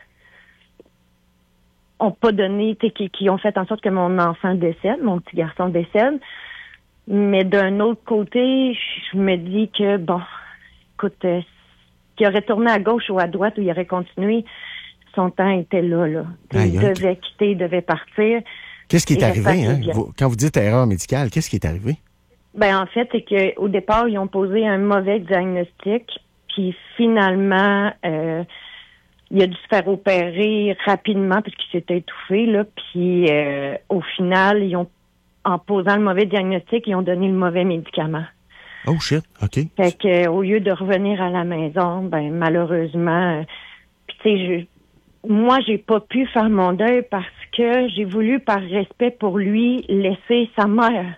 ont pas donné, tu sais, qui, qui ont fait en sorte que mon enfant décède, mon petit garçon décède, mais d'un autre côté, je me dis que, bon, écoute, euh, qu'il aurait tourné à gauche ou à droite ou il aurait continué, son temps était là, là. Aïe, Il aïe. devait quitter, il devait partir. Qu'est-ce qui est Et arrivé? j'espère Hein? qu'il vient. Vous- quand vous dites erreur médicale, qu'est-ce qui est arrivé? Ben, en fait, c'est qu'au départ, ils ont posé un mauvais diagnostic, puis finalement, euh, il a dû se faire opérer rapidement parce qu'il s'était étouffé, là, puis euh, au final, ils ont, en posant le mauvais diagnostic, ils ont donné le mauvais médicament. Oh shit, OK. Fait que, au lieu de revenir à la maison, ben malheureusement, euh, puis tu sais, je, moi j'ai pas pu faire mon deuil parce que j'ai voulu, par respect pour lui, laisser sa mère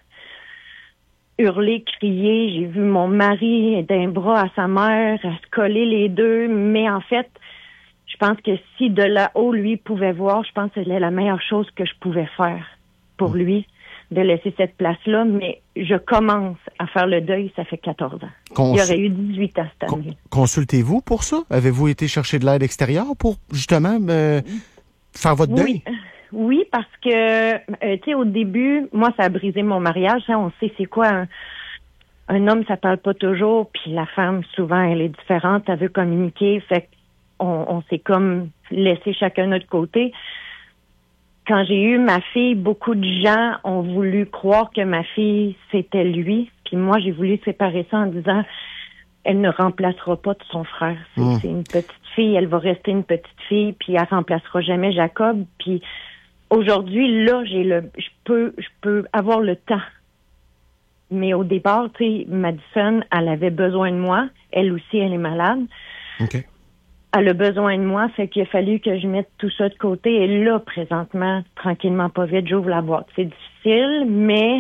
hurler, crier. J'ai vu mon mari d'un bras à sa mère, à se coller les deux, mais en fait, je pense que si de là-haut lui pouvait voir, je pense que c'était la meilleure chose que je pouvais faire pour lui, de laisser cette place-là, mais je commence à faire le deuil, ça fait quatorze ans. Cons- Il aurait eu dix-huit ans cette con- année. Consultez-vous pour ça? Avez-vous été chercher de l'aide extérieure pour justement euh, faire votre deuil? Oui. Oui, parce que, euh, tu sais, au début, moi, ça a brisé mon mariage. Hein, on sait c'est quoi un, un homme, ça parle pas toujours, puis la femme, souvent, elle est différente, elle veut communiquer, fait qu'on on s'est comme laissé chacun notre côté. Quand j'ai eu ma fille, beaucoup de gens ont voulu croire que ma fille, c'était lui, puis moi, j'ai voulu séparer ça en disant, elle ne remplacera pas de son frère. C'est, Mmh. c'est une petite fille, elle va rester une petite fille, puis elle remplacera jamais Jacob, puis aujourd'hui, là, j'ai le, je peux, je peux avoir le temps. Mais au départ, tu sais, Madison, elle avait besoin de moi. Elle aussi, elle est malade. OK. Elle a besoin de moi, fait qu'il a fallu que je mette tout ça de côté. Et là, présentement, tranquillement, pas vite, j'ouvre la boîte. C'est difficile, mais,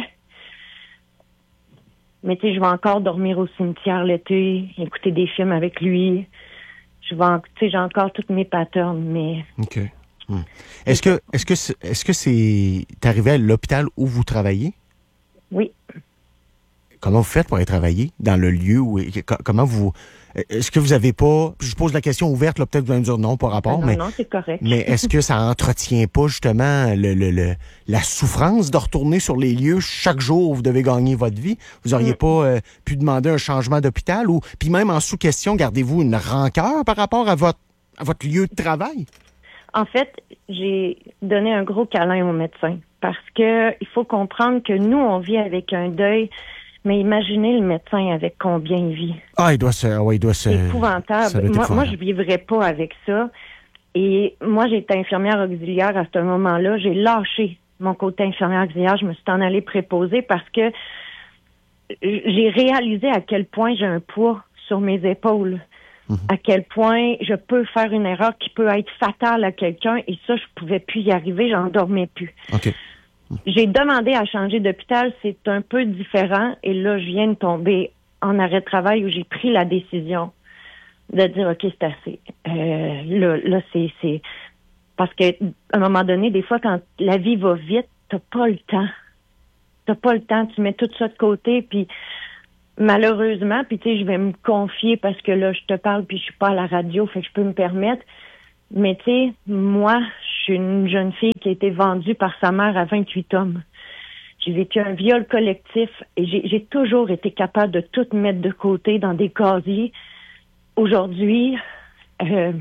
mais tu sais, je vais encore dormir au cimetière l'été, écouter des films avec lui. Je vais, en- tu sais, j'ai encore toutes mes patterns, mais OK. Hmm. Est-ce que est-ce que c'est, est-ce que c'est arrivé à l'hôpital où vous travaillez? oui. Comment vous faites pour aller travailler dans le lieu où co- comment vous est-ce que vous avez pas je pose la question ouverte là, peut-être que vous allez me dire non par rapport non, mais non, c'est correct. mais est-ce que ça entretient pas justement le, le, le la souffrance de retourner sur les lieux chaque jour où vous devez gagner votre vie? Vous auriez Mm. pas euh, pu demander un changement d'hôpital ou puis même en sous-question, gardez-vous une rancœur par rapport à votre à votre lieu de travail? En fait, j'ai donné un gros câlin au médecin parce que il faut comprendre que nous, on vit avec un deuil, mais imaginez le médecin avec combien il vit. Ah, il doit se ouais, il doit se C'est ça épouvantable. doit être Moi, moi, épouvantable. je vivrais pas avec ça. Et moi, j'étais infirmière auxiliaire à ce moment-là. J'ai lâché mon côté infirmière auxiliaire. Je me suis en allée préposée parce que j'ai réalisé à quel point j'ai un poids sur mes épaules. mm-hmm. à quel point je peux faire une erreur qui peut être fatale à quelqu'un, et ça, je pouvais plus y arriver, j'en dormais plus. OK. J'ai demandé à changer d'hôpital, c'est un peu différent, et là, je viens de tomber en arrêt de travail où j'ai pris la décision de dire, OK, c'est assez. Euh, là, là c'est, c'est... Parce qu'à un moment donné, des fois, quand la vie va vite, t'as pas le temps. T'as pas le temps, tu mets tout ça de côté, puis malheureusement, puis tu sais, je vais me confier parce que là, je te parle, puis je suis pas à la radio, fait que je peux me permettre. Mais tu sais, moi, je suis une jeune fille qui a été vendue par sa mère à vingt-huit hommes. J'ai vécu un viol collectif et j'ai, j'ai toujours été capable de tout mettre de côté dans des casiers. Aujourd'hui, euh,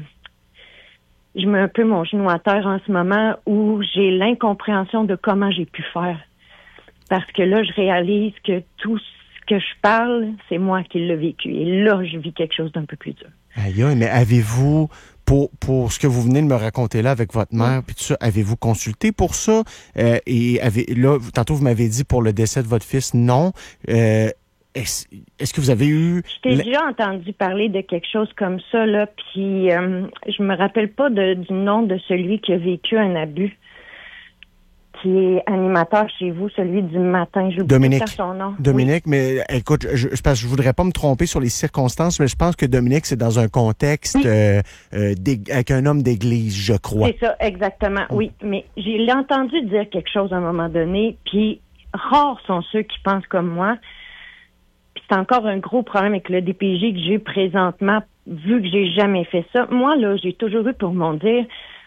je mets un peu mon genou à terre en ce moment où j'ai l'incompréhension de comment j'ai pu faire. Parce que là, je réalise que tout ce que je parle, c'est moi qui l'ai vécu. Et là, je vis quelque chose d'un peu plus dur. Aïe, mais avez-vous, pour, pour ce que vous venez de me raconter là avec votre mère, puis tout ça, avez-vous consulté pour ça? Euh, et avez, là, tantôt, vous m'avez dit pour le décès de votre fils, non. Euh, est-ce, est-ce que vous avez eu... Je t'ai déjà entendu parler de quelque chose comme ça, là, puis euh, je me rappelle pas de, du nom de celui qui a vécu un abus, qui est animateur chez vous, celui du matin. Je Dominique. Son nom. Dominique, oui. mais écoute, je, je, pense, je voudrais pas me tromper sur les circonstances, mais je pense que Dominique, c'est dans un contexte oui. euh, euh, avec un homme d'église, je crois. C'est ça, exactement, oui. oui. Mais j'ai entendu dire quelque chose à un moment donné, puis rares sont ceux qui pensent comme moi. Puis c'est encore un gros problème avec le D P J que j'ai présentement, vu que j'ai jamais fait ça. Moi, là, j'ai toujours eu pour mon dire...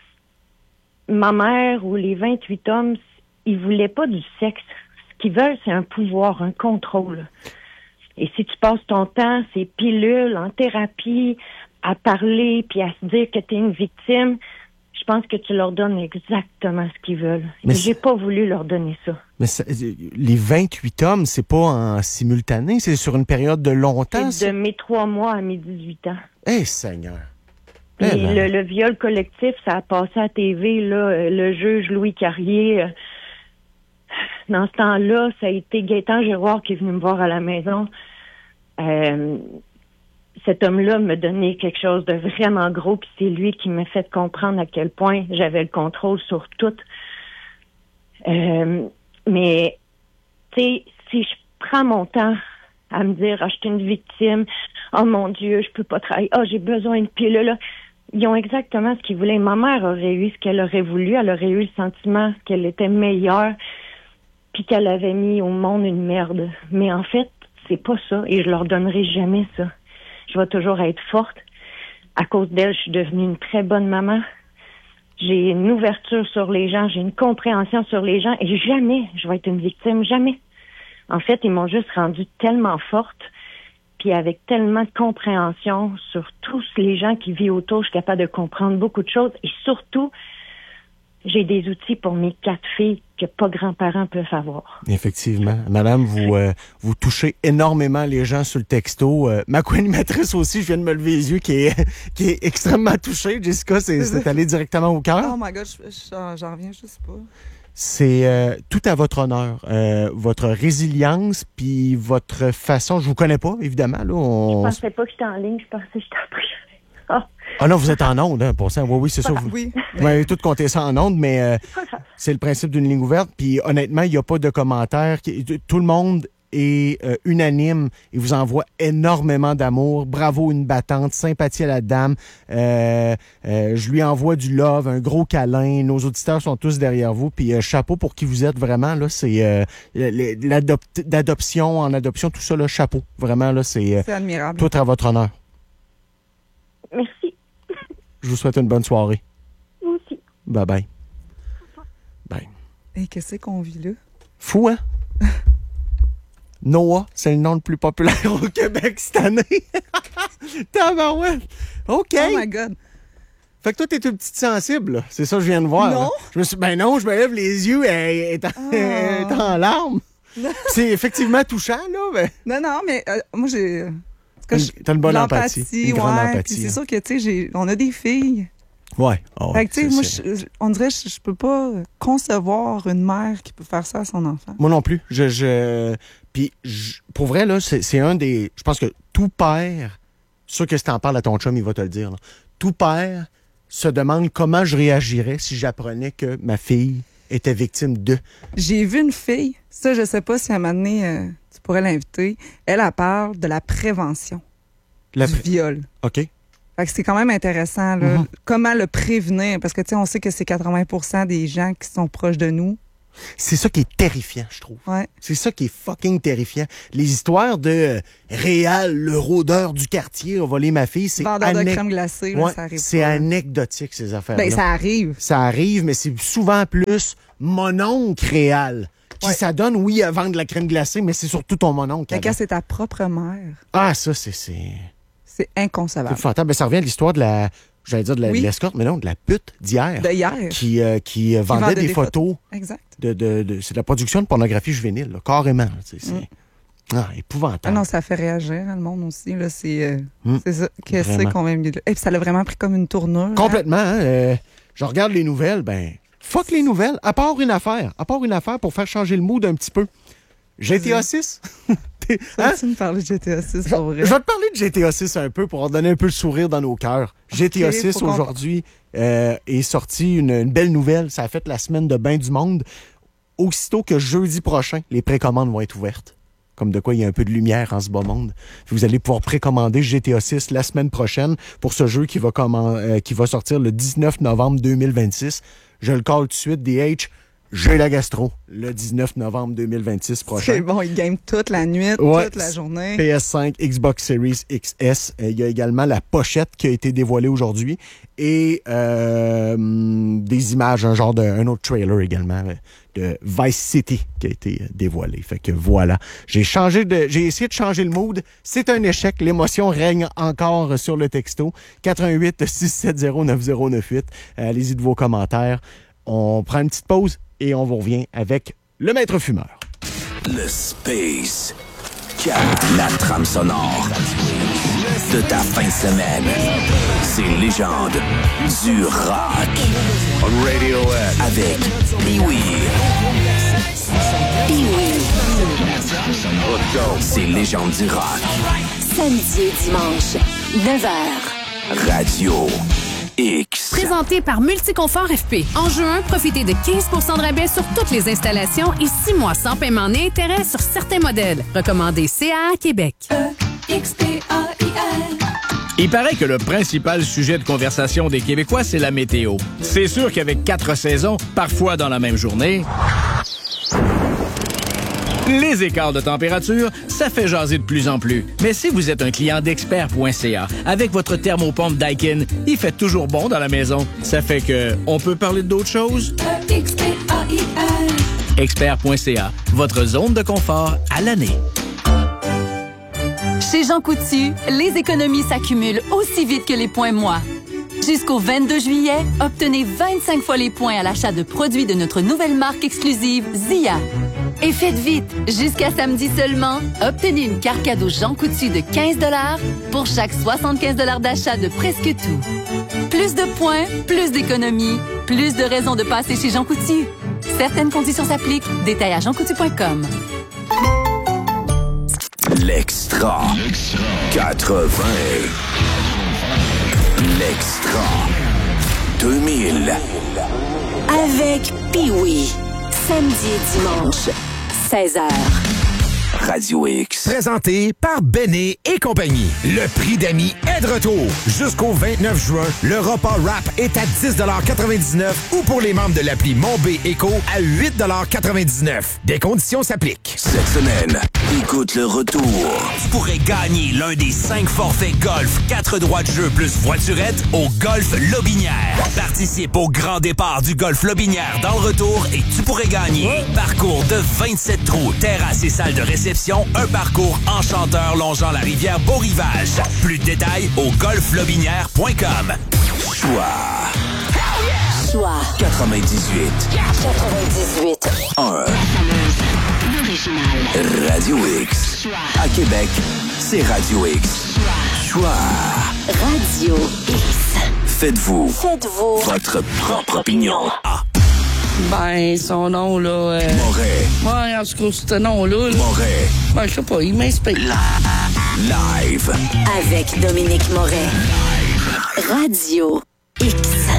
Ma mère ou les vingt-huit hommes, ils voulaient pas du sexe. Ce qu'ils veulent, c'est un pouvoir, un contrôle. Et si tu passes ton temps, ces pilules, en thérapie, à parler, puis à se dire que tu es une victime, je pense que tu leur donnes exactement ce qu'ils veulent. Mais j'ai pas voulu leur donner ça. Mais ça, les vingt-huit hommes, c'est pas en simultané, c'est sur une période de longtemps? C'est de mes trois mois à mes dix-huit ans. Eh, hey, Seigneur! Et le, le viol collectif, ça a passé à T V, là, le juge Louis Carrier. Euh, dans ce temps-là, ça a été Gaétan Giroir qui est venu me voir à la maison. Euh, cet homme-là me donnait quelque chose de vraiment gros, puis c'est lui qui m'a fait comprendre à quel point j'avais le contrôle sur tout. Euh, mais, tu sais, si je prends mon temps à me dire, ah, je suis une victime, oh mon Dieu, je peux pas travailler, oh, j'ai besoin d'une pilule, là. Ils ont exactement ce qu'ils voulaient. Ma mère aurait eu ce qu'elle aurait voulu. Elle aurait eu le sentiment qu'elle était meilleure puis qu'elle avait mis au monde une merde. Mais en fait, c'est pas ça et je leur donnerai jamais ça. Je vais toujours être forte. À cause d'elle, je suis devenue une très bonne maman. J'ai une ouverture sur les gens. J'ai une compréhension sur les gens et jamais je vais être une victime. Jamais. En fait, ils m'ont juste rendue tellement forte. Puis avec tellement de compréhension sur tous les gens qui vivent autour, je suis capable de comprendre beaucoup de choses. Et surtout, j'ai des outils pour mes quatre filles que pas grands-parents peuvent avoir. Effectivement. Madame, vous euh, vous touchez énormément les gens sur le texto. Euh, ma co-animatrice aussi, je viens de me lever les yeux, qui est, qui est extrêmement touchée. Jessica, c'est, c'est allé directement au cœur. Oh my God, je, je, j'en reviens juste pas. C'est euh, tout à votre honneur. Euh, votre résilience, puis votre façon... Je vous connais pas, évidemment. Là, on... Je pensais pas que j'étais en ligne, je pensais que j'étais en privé. Ah. ah non, vous êtes en onde, hein, pour ça. Oui, oui, c'est ça. Vous, oui. vous m'avez tout compté ça en onde, mais euh, c'est le principe d'une ligne ouverte. Puis honnêtement, il n'y a pas de commentaires. Tout le monde est euh, unanime et vous envoie énormément d'amour. Bravo, une battante. Sympathie à la dame. Euh, euh, je lui envoie du love, un gros câlin. Nos auditeurs sont tous derrière vous. Puis euh, chapeau pour qui vous êtes, vraiment. Là, c'est euh, l'adoption, en adoption, tout ça, là, chapeau. Vraiment, là, c'est, euh, c'est admirable. Tout à votre honneur. Merci. Je vous souhaite une bonne soirée. Vous aussi. Bye bye. Bye. Et qu'est-ce qu'on vit là? Fou, hein? Noah, c'est le nom le plus populaire au Québec cette année. Tabarouette. OK. Oh my God. Fait que toi, t'es une petite sensible, là. C'est ça que je viens de voir. Non. Là. Je me suis ben non, je me lève les yeux et est en, oh. en larmes. C'est effectivement touchant, là. Mais... Non, non, mais euh, moi, j'ai... T'as une bonne empathie. Une ouais, grande empathie. C'est hein. sûr que, tu sais, on a des filles. Ouais. Oh, fait que, tu sais, moi, je, on dirait que je, je peux pas concevoir une mère qui peut faire ça à son enfant. Moi non plus. Je, je... Puis, je... pour vrai, là, c'est, c'est un des... Je pense que tout père sûr que si t'en parles à ton chum, il va te le dire. Là. Tout père se demande comment je réagirais si j'apprenais que ma fille était victime de. J'ai vu une fille, ça, je sais pas si à un moment donné, euh, tu pourrais l'inviter. Elle, elle parle de la prévention La du pré- viol. OK. Fait que c'est quand même intéressant, là. Mm-hmm. Comment le prévenir? Parce que, tu sais, on sait que c'est quatre-vingts pour cent des gens qui sont proches de nous. C'est ça qui est terrifiant, je trouve. Ouais. C'est ça qui est fucking terrifiant. Les histoires de euh, Réal, le rôdeur du quartier, a volé ma fille, c'est Vendeur de anec- crème glacée, là, Ouais, ça arrive c'est pas. anecdotique, ces affaires-là. Ben, ça arrive. Ça arrive, mais c'est souvent plus mon oncle Réal qui Ouais. s'adonne, oui, à vendre de la crème glacée, mais c'est surtout ton mon oncle. Mais quand avant. c'est ta propre mère, Ah, ça, c'est... c'est... c'est C'est inconcevable. épouvantable. Ben, ça revient à l'histoire de la... J'allais dire de la- Oui. de l'escorte, mais non, de la pute d'hier. De hier. Qui, euh, qui, euh, vendait, vendait des, des photos. Exact. De, de, de- c'est de la production de pornographie juvénile, là, carrément. là, c'est, c'est... Mm. Ah, Ah épouvantable. non, ça fait réagir hein, le monde aussi. Là, c'est, euh, Mm. c'est ça. Qu'est-ce Vraiment. qu'on va mieux là? Et puis ça l'a vraiment pris comme une tournure. hein. Complètement. Hein, euh, je regarde les nouvelles, ben, fuck les nouvelles, à part une affaire. À part une affaire pour faire changer le mood un petit peu. G T A six. T'es- Ça, hein? tu me parlais de G T A six, Je, pour vrai. je vais te parler de G T A six un peu pour donner un peu le sourire dans nos cœurs. G T A Ok, six faut qu'on- aujourd'hui euh, est sorti une, une belle nouvelle. Ça a fait la semaine de bain du monde. Aussitôt que jeudi prochain, les précommandes vont être ouvertes. Comme de quoi il y a un peu de lumière en ce bas monde. Vous allez pouvoir précommander G T A six la semaine prochaine pour ce jeu qui va, commen- euh, qui va sortir le dix-neuf novembre deux mille vingt-six. Je le call tout de suite, D H. J'ai la gastro le dix-neuf novembre deux mille vingt-six prochain. C'est bon, il game toute la nuit, Ouais, toute la journée. P S cinq, Xbox Series X S. Euh, Il y a également la pochette qui a été dévoilée aujourd'hui et euh, des images, un genre de, un autre trailer également euh, de Vice City qui a été euh, dévoilé. Fait que voilà, j'ai changé de, j'ai essayé de changer le mood. C'est un échec. L'émotion règne encore sur le texto quatre un huit, six sept zéro, neuf zéro neuf huit. Euh, allez-y de vos commentaires. On prend une petite pause et on vous revient avec le maître fumeur. Le Space Cat, la trame sonore de ta fin de semaine. C'est légende du rock. On Radiohead. Avec Pee-Wee. Pee-Wee. C'est légende du rock. Samedi et dimanche, neuf heures. Radio X. Présenté par Multiconfort F P. En juin, profitez de quinze pour cent de rabais sur toutes les installations et six mois sans paiement ni intérêt sur certains modèles. Recommandé C A A Québec. X P A I L. Il paraît que le principal sujet de conversation des Québécois, c'est la météo. C'est sûr qu'avec quatre saisons, parfois dans la même journée, les écarts de température, ça fait jaser de plus en plus. Mais si vous êtes un client d'expert point c a, avec votre thermopompe Daikin, il fait toujours bon dans la maison. Ça fait que, on peut parler d'autres choses? X P A I L. expert point c a, votre zone de confort à l'année. Chez Jean Coutu, les économies s'accumulent aussi vite que les points moi. Jusqu'au vingt-deux juillet, obtenez vingt-cinq fois les points à l'achat de produits de notre nouvelle marque exclusive Zia. Et faites vite, jusqu'à samedi seulement, obtenez une carte cadeau Jean Coutu de quinze dollars pour chaque soixante-quinze dollars d'achat de presque tout. Plus de points, plus d'économies, plus de raisons de passer chez Jean Coutu. Certaines conditions s'appliquent. Détails à jean coutu point com. L'extra. quatre-vingts. L'extra. deux mille. Avec Pee-Wee. Samedi et dimanche, seize heures. Radio X. Présenté par Béné et compagnie. Le prix d'amis est de retour. Jusqu'au vingt-neuf juin, le repas rap est à dix quatre-vingt-dix-neuf ou pour les membres de l'appli Mon B Eco à huit quatre-vingt-dix-neuf. Des conditions s'appliquent. Cette semaine, écoute le retour. Tu pourrais gagner l'un des cinq forfaits golf, quatre droits de jeu plus voiturette au Golf Lobinière. Participe au grand départ du Golf Lobinière dans le retour et tu pourrais gagner parcours de vingt-sept trous, terrasse et salle de réception, un parcours enchanteur longeant la rivière Beau-Rivage. Plus de détails au golf lobinière point com. Choix. Choix. quatre-vingt-dix-huit. quatre-vingt-dix-huit. un. L'original. Radio X. À Québec, c'est Radio X. Choix. Radio X. Faites-vous Faites-vous votre propre opinion. Ah. Ben, son nom, là... Euh... Moret. Ouais, en tout cas, ce nom-là... Là... Moret. Ben, je sais pas, il m'inspire. La Live. Avec Dominique Moret. Radio X.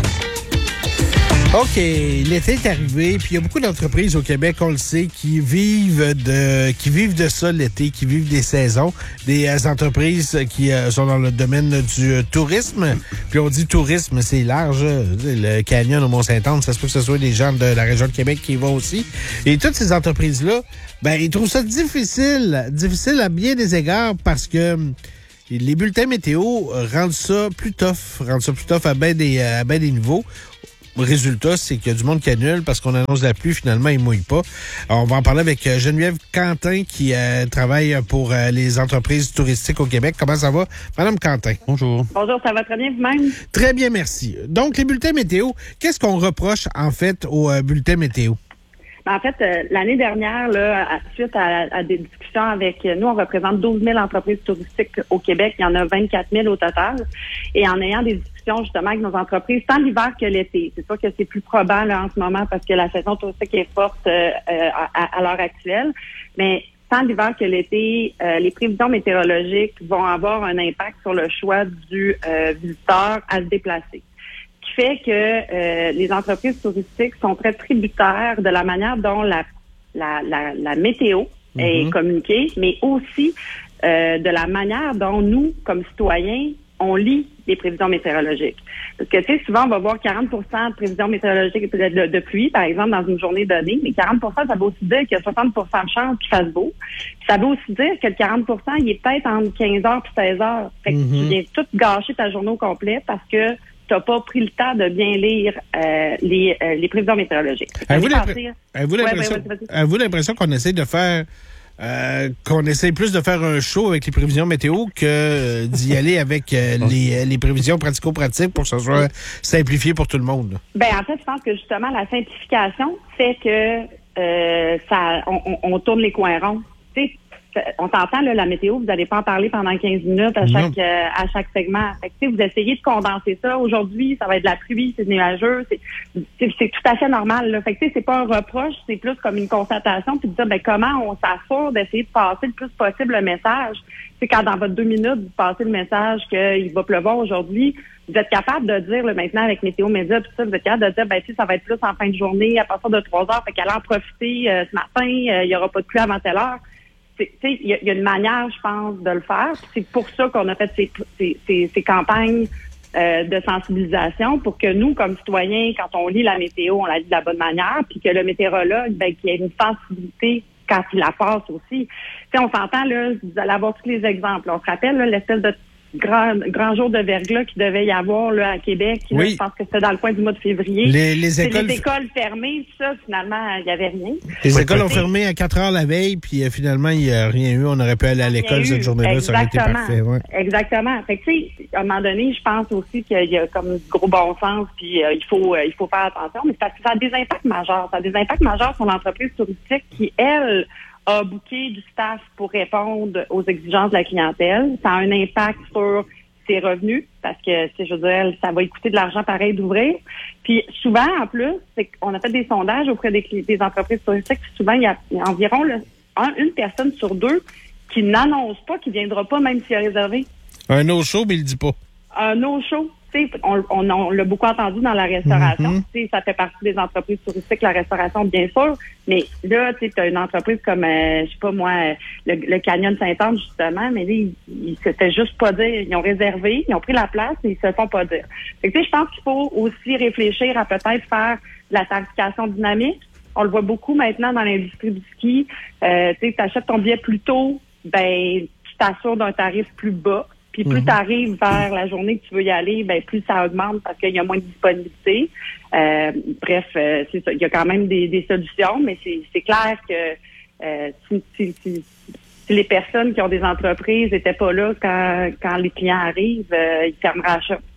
OK, l'été est arrivé, puis il y a beaucoup d'entreprises au Québec, on le sait, qui vivent de qui vivent de ça l'été, qui vivent des saisons, des euh, entreprises qui euh, sont dans le domaine du euh, tourisme. Puis on dit tourisme, c'est large. Le Canyon au Mont-Saint-Anne, ça se peut que ce soit des gens de la région de Québec qui y vont aussi. Et toutes ces entreprises-là, ben ils trouvent ça difficile, difficile à bien des égards parce que les bulletins météo rendent ça plus tough, rendent ça plus tough à bien des, à bien des niveaux. Le résultat, c'est qu'il y a du monde qui annule parce qu'on annonce la pluie, finalement, il ne mouille pas. Alors, on va en parler avec Geneviève Quentin qui euh, travaille pour euh, les entreprises touristiques au Québec. Comment ça va, Madame Quentin? Bonjour. Bonjour, ça va très bien vous-même? Très bien, merci. Donc, les bulletins météo, qu'est-ce qu'on reproche, en fait, aux euh, bulletins météo? En fait, euh, l'année dernière, là, à, suite à, à des discussions avec nous, on représente douze mille entreprises touristiques au Québec. Il y en a vingt-quatre mille au total. Et en ayant des discussions justement avec nos entreprises, tant l'hiver que l'été, c'est sûr que c'est plus probable là, en ce moment parce que la saison touristique est forte euh, à, à l'heure actuelle. Mais tant l'hiver que l'été, euh, les prévisions météorologiques vont avoir un impact sur le choix du euh, visiteur à se déplacer. Qui fait que euh, les entreprises touristiques sont très tributaires de la manière dont la la, la, la météo mm-hmm. est communiquée, mais aussi euh, de la manière dont nous, comme citoyens, on lit les prévisions météorologiques. Parce que, tu sais, souvent, on va voir quarante pour cent de prévisions météorologiques de, de, de pluie, par exemple, dans une journée donnée, mais quarante pour cent, ça veut aussi dire qu'il y a soixante pour cent de chances qu'il fasse beau. Puis ça veut aussi dire que le quarante pour cent, il est peut-être entre quinze heures et seize heures. Fait que mm-hmm. tu viens tout gâcher ta journée au complet parce que tu n'as pas pris le temps de bien lire euh, les, euh, les prévisions météorologiques. Avez-vous l'impression, avez-vous l'impression, ouais, ouais, avez-vous l'impression qu'on essaie de faire euh, qu'on essaie plus de faire un show avec les prévisions météo que euh, d'y aller avec euh, les, les prévisions pratico-pratiques pour que ça soit simplifié pour tout le monde? Ben en fait, je pense que justement la simplification fait que euh, ça on, on, on tourne les coins ronds. Tu sais, on s'entend, là, la météo, vous n'allez pas en parler pendant quinze minutes à chaque euh, à chaque segment. Fait que, vous essayez de condenser ça. Aujourd'hui, ça va être de la pluie, c'est nuageux. C'est, c'est, c'est tout à fait normal. Là. Fait que, c'est pas un reproche, c'est plus comme une constatation. Puis de dire, ben, comment on s'assure d'essayer de passer le plus possible le message. C'est quand dans votre deux minutes, vous passez le message qu'il va pleuvoir aujourd'hui, vous êtes capable de dire, là, maintenant, avec Météo Média, tout ça, vous êtes capable de dire, ben, tu sais, ça va être plus en fin de journée, à partir de trois heures. Fait qu'allez en profiter euh, ce matin, euh, il y aura pas de pluie avant telle heure. Il y, y a une manière, je pense, de le faire. C'est pour ça qu'on a fait ces, ces, ces, ces campagnes euh, de sensibilisation pour que nous, comme citoyens, quand on lit la météo, on la lit de la bonne manière, puis que le météorologue, ben, qu'il y ait une sensibilité quand il la passe aussi. T'sais, on s'entend, là, vous allez avoir tous les exemples. On se rappelle là, l'espèce de grand, grand jour de verglas qu'il devait y avoir là, à Québec. Là, oui. Je pense que c'était dans le coin du mois de février. Les, les, écoles... les écoles fermées, ça, finalement, il n'y avait rien. Les écoles ont fermé à quatre heures la veille, puis euh, finalement, il n'y a rien eu. On aurait pu aller à l'école cette journée-là, ça aurait été parfait. Ouais. Exactement. Fait que, tu sais, à un moment donné, je pense aussi qu'il y a comme du gros bon sens, puis euh, il faut euh, il faut faire attention. Mais parce que ça a des impacts majeurs. Ça a des impacts majeurs sur l'entreprise touristique qui, elle, a booké du staff pour répondre aux exigences de la clientèle. Ça a un impact sur ses revenus parce que, je veux dire, ça va lui coûter de l'argent pareil d'ouvrir. Puis souvent, en plus, c'est qu'on a fait des sondages auprès des, des entreprises touristiques. Souvent, il y a, il y a environ là, un, une personne sur deux qui n'annonce pas, qui ne viendra pas même s'il a réservé. Un no-show, mais il ne dit pas. Un no-show. On, on, on l'a beaucoup entendu dans la restauration. Mm-hmm. Ça fait partie des entreprises touristiques, la restauration, bien sûr. Mais là, tu as une entreprise comme, euh, je sais pas moi, le, le Canyon Saint-Anne, justement, mais là, ils, ils se fait juste pas dire. Ils ont réservé, ils ont pris la place, mais ils se font pas dire. Fait que, je pense qu'il faut aussi réfléchir à peut-être faire de la tarification dynamique. On le voit beaucoup maintenant dans l'industrie du ski. Euh, tu achètes ton billet plus tôt, ben tu t'assures d'un tarif plus bas. Puis plus mm-hmm. tu arrives vers la journée que tu veux y aller, ben plus ça augmente parce qu'il y a moins de disponibilité. Euh, bref, euh, c'est ça. Il y a quand même des, des solutions, mais c'est, c'est clair que euh, si, si, si, si les personnes qui ont des entreprises n'étaient pas là quand, quand les clients arrivent, euh, ils fermeraient la shop.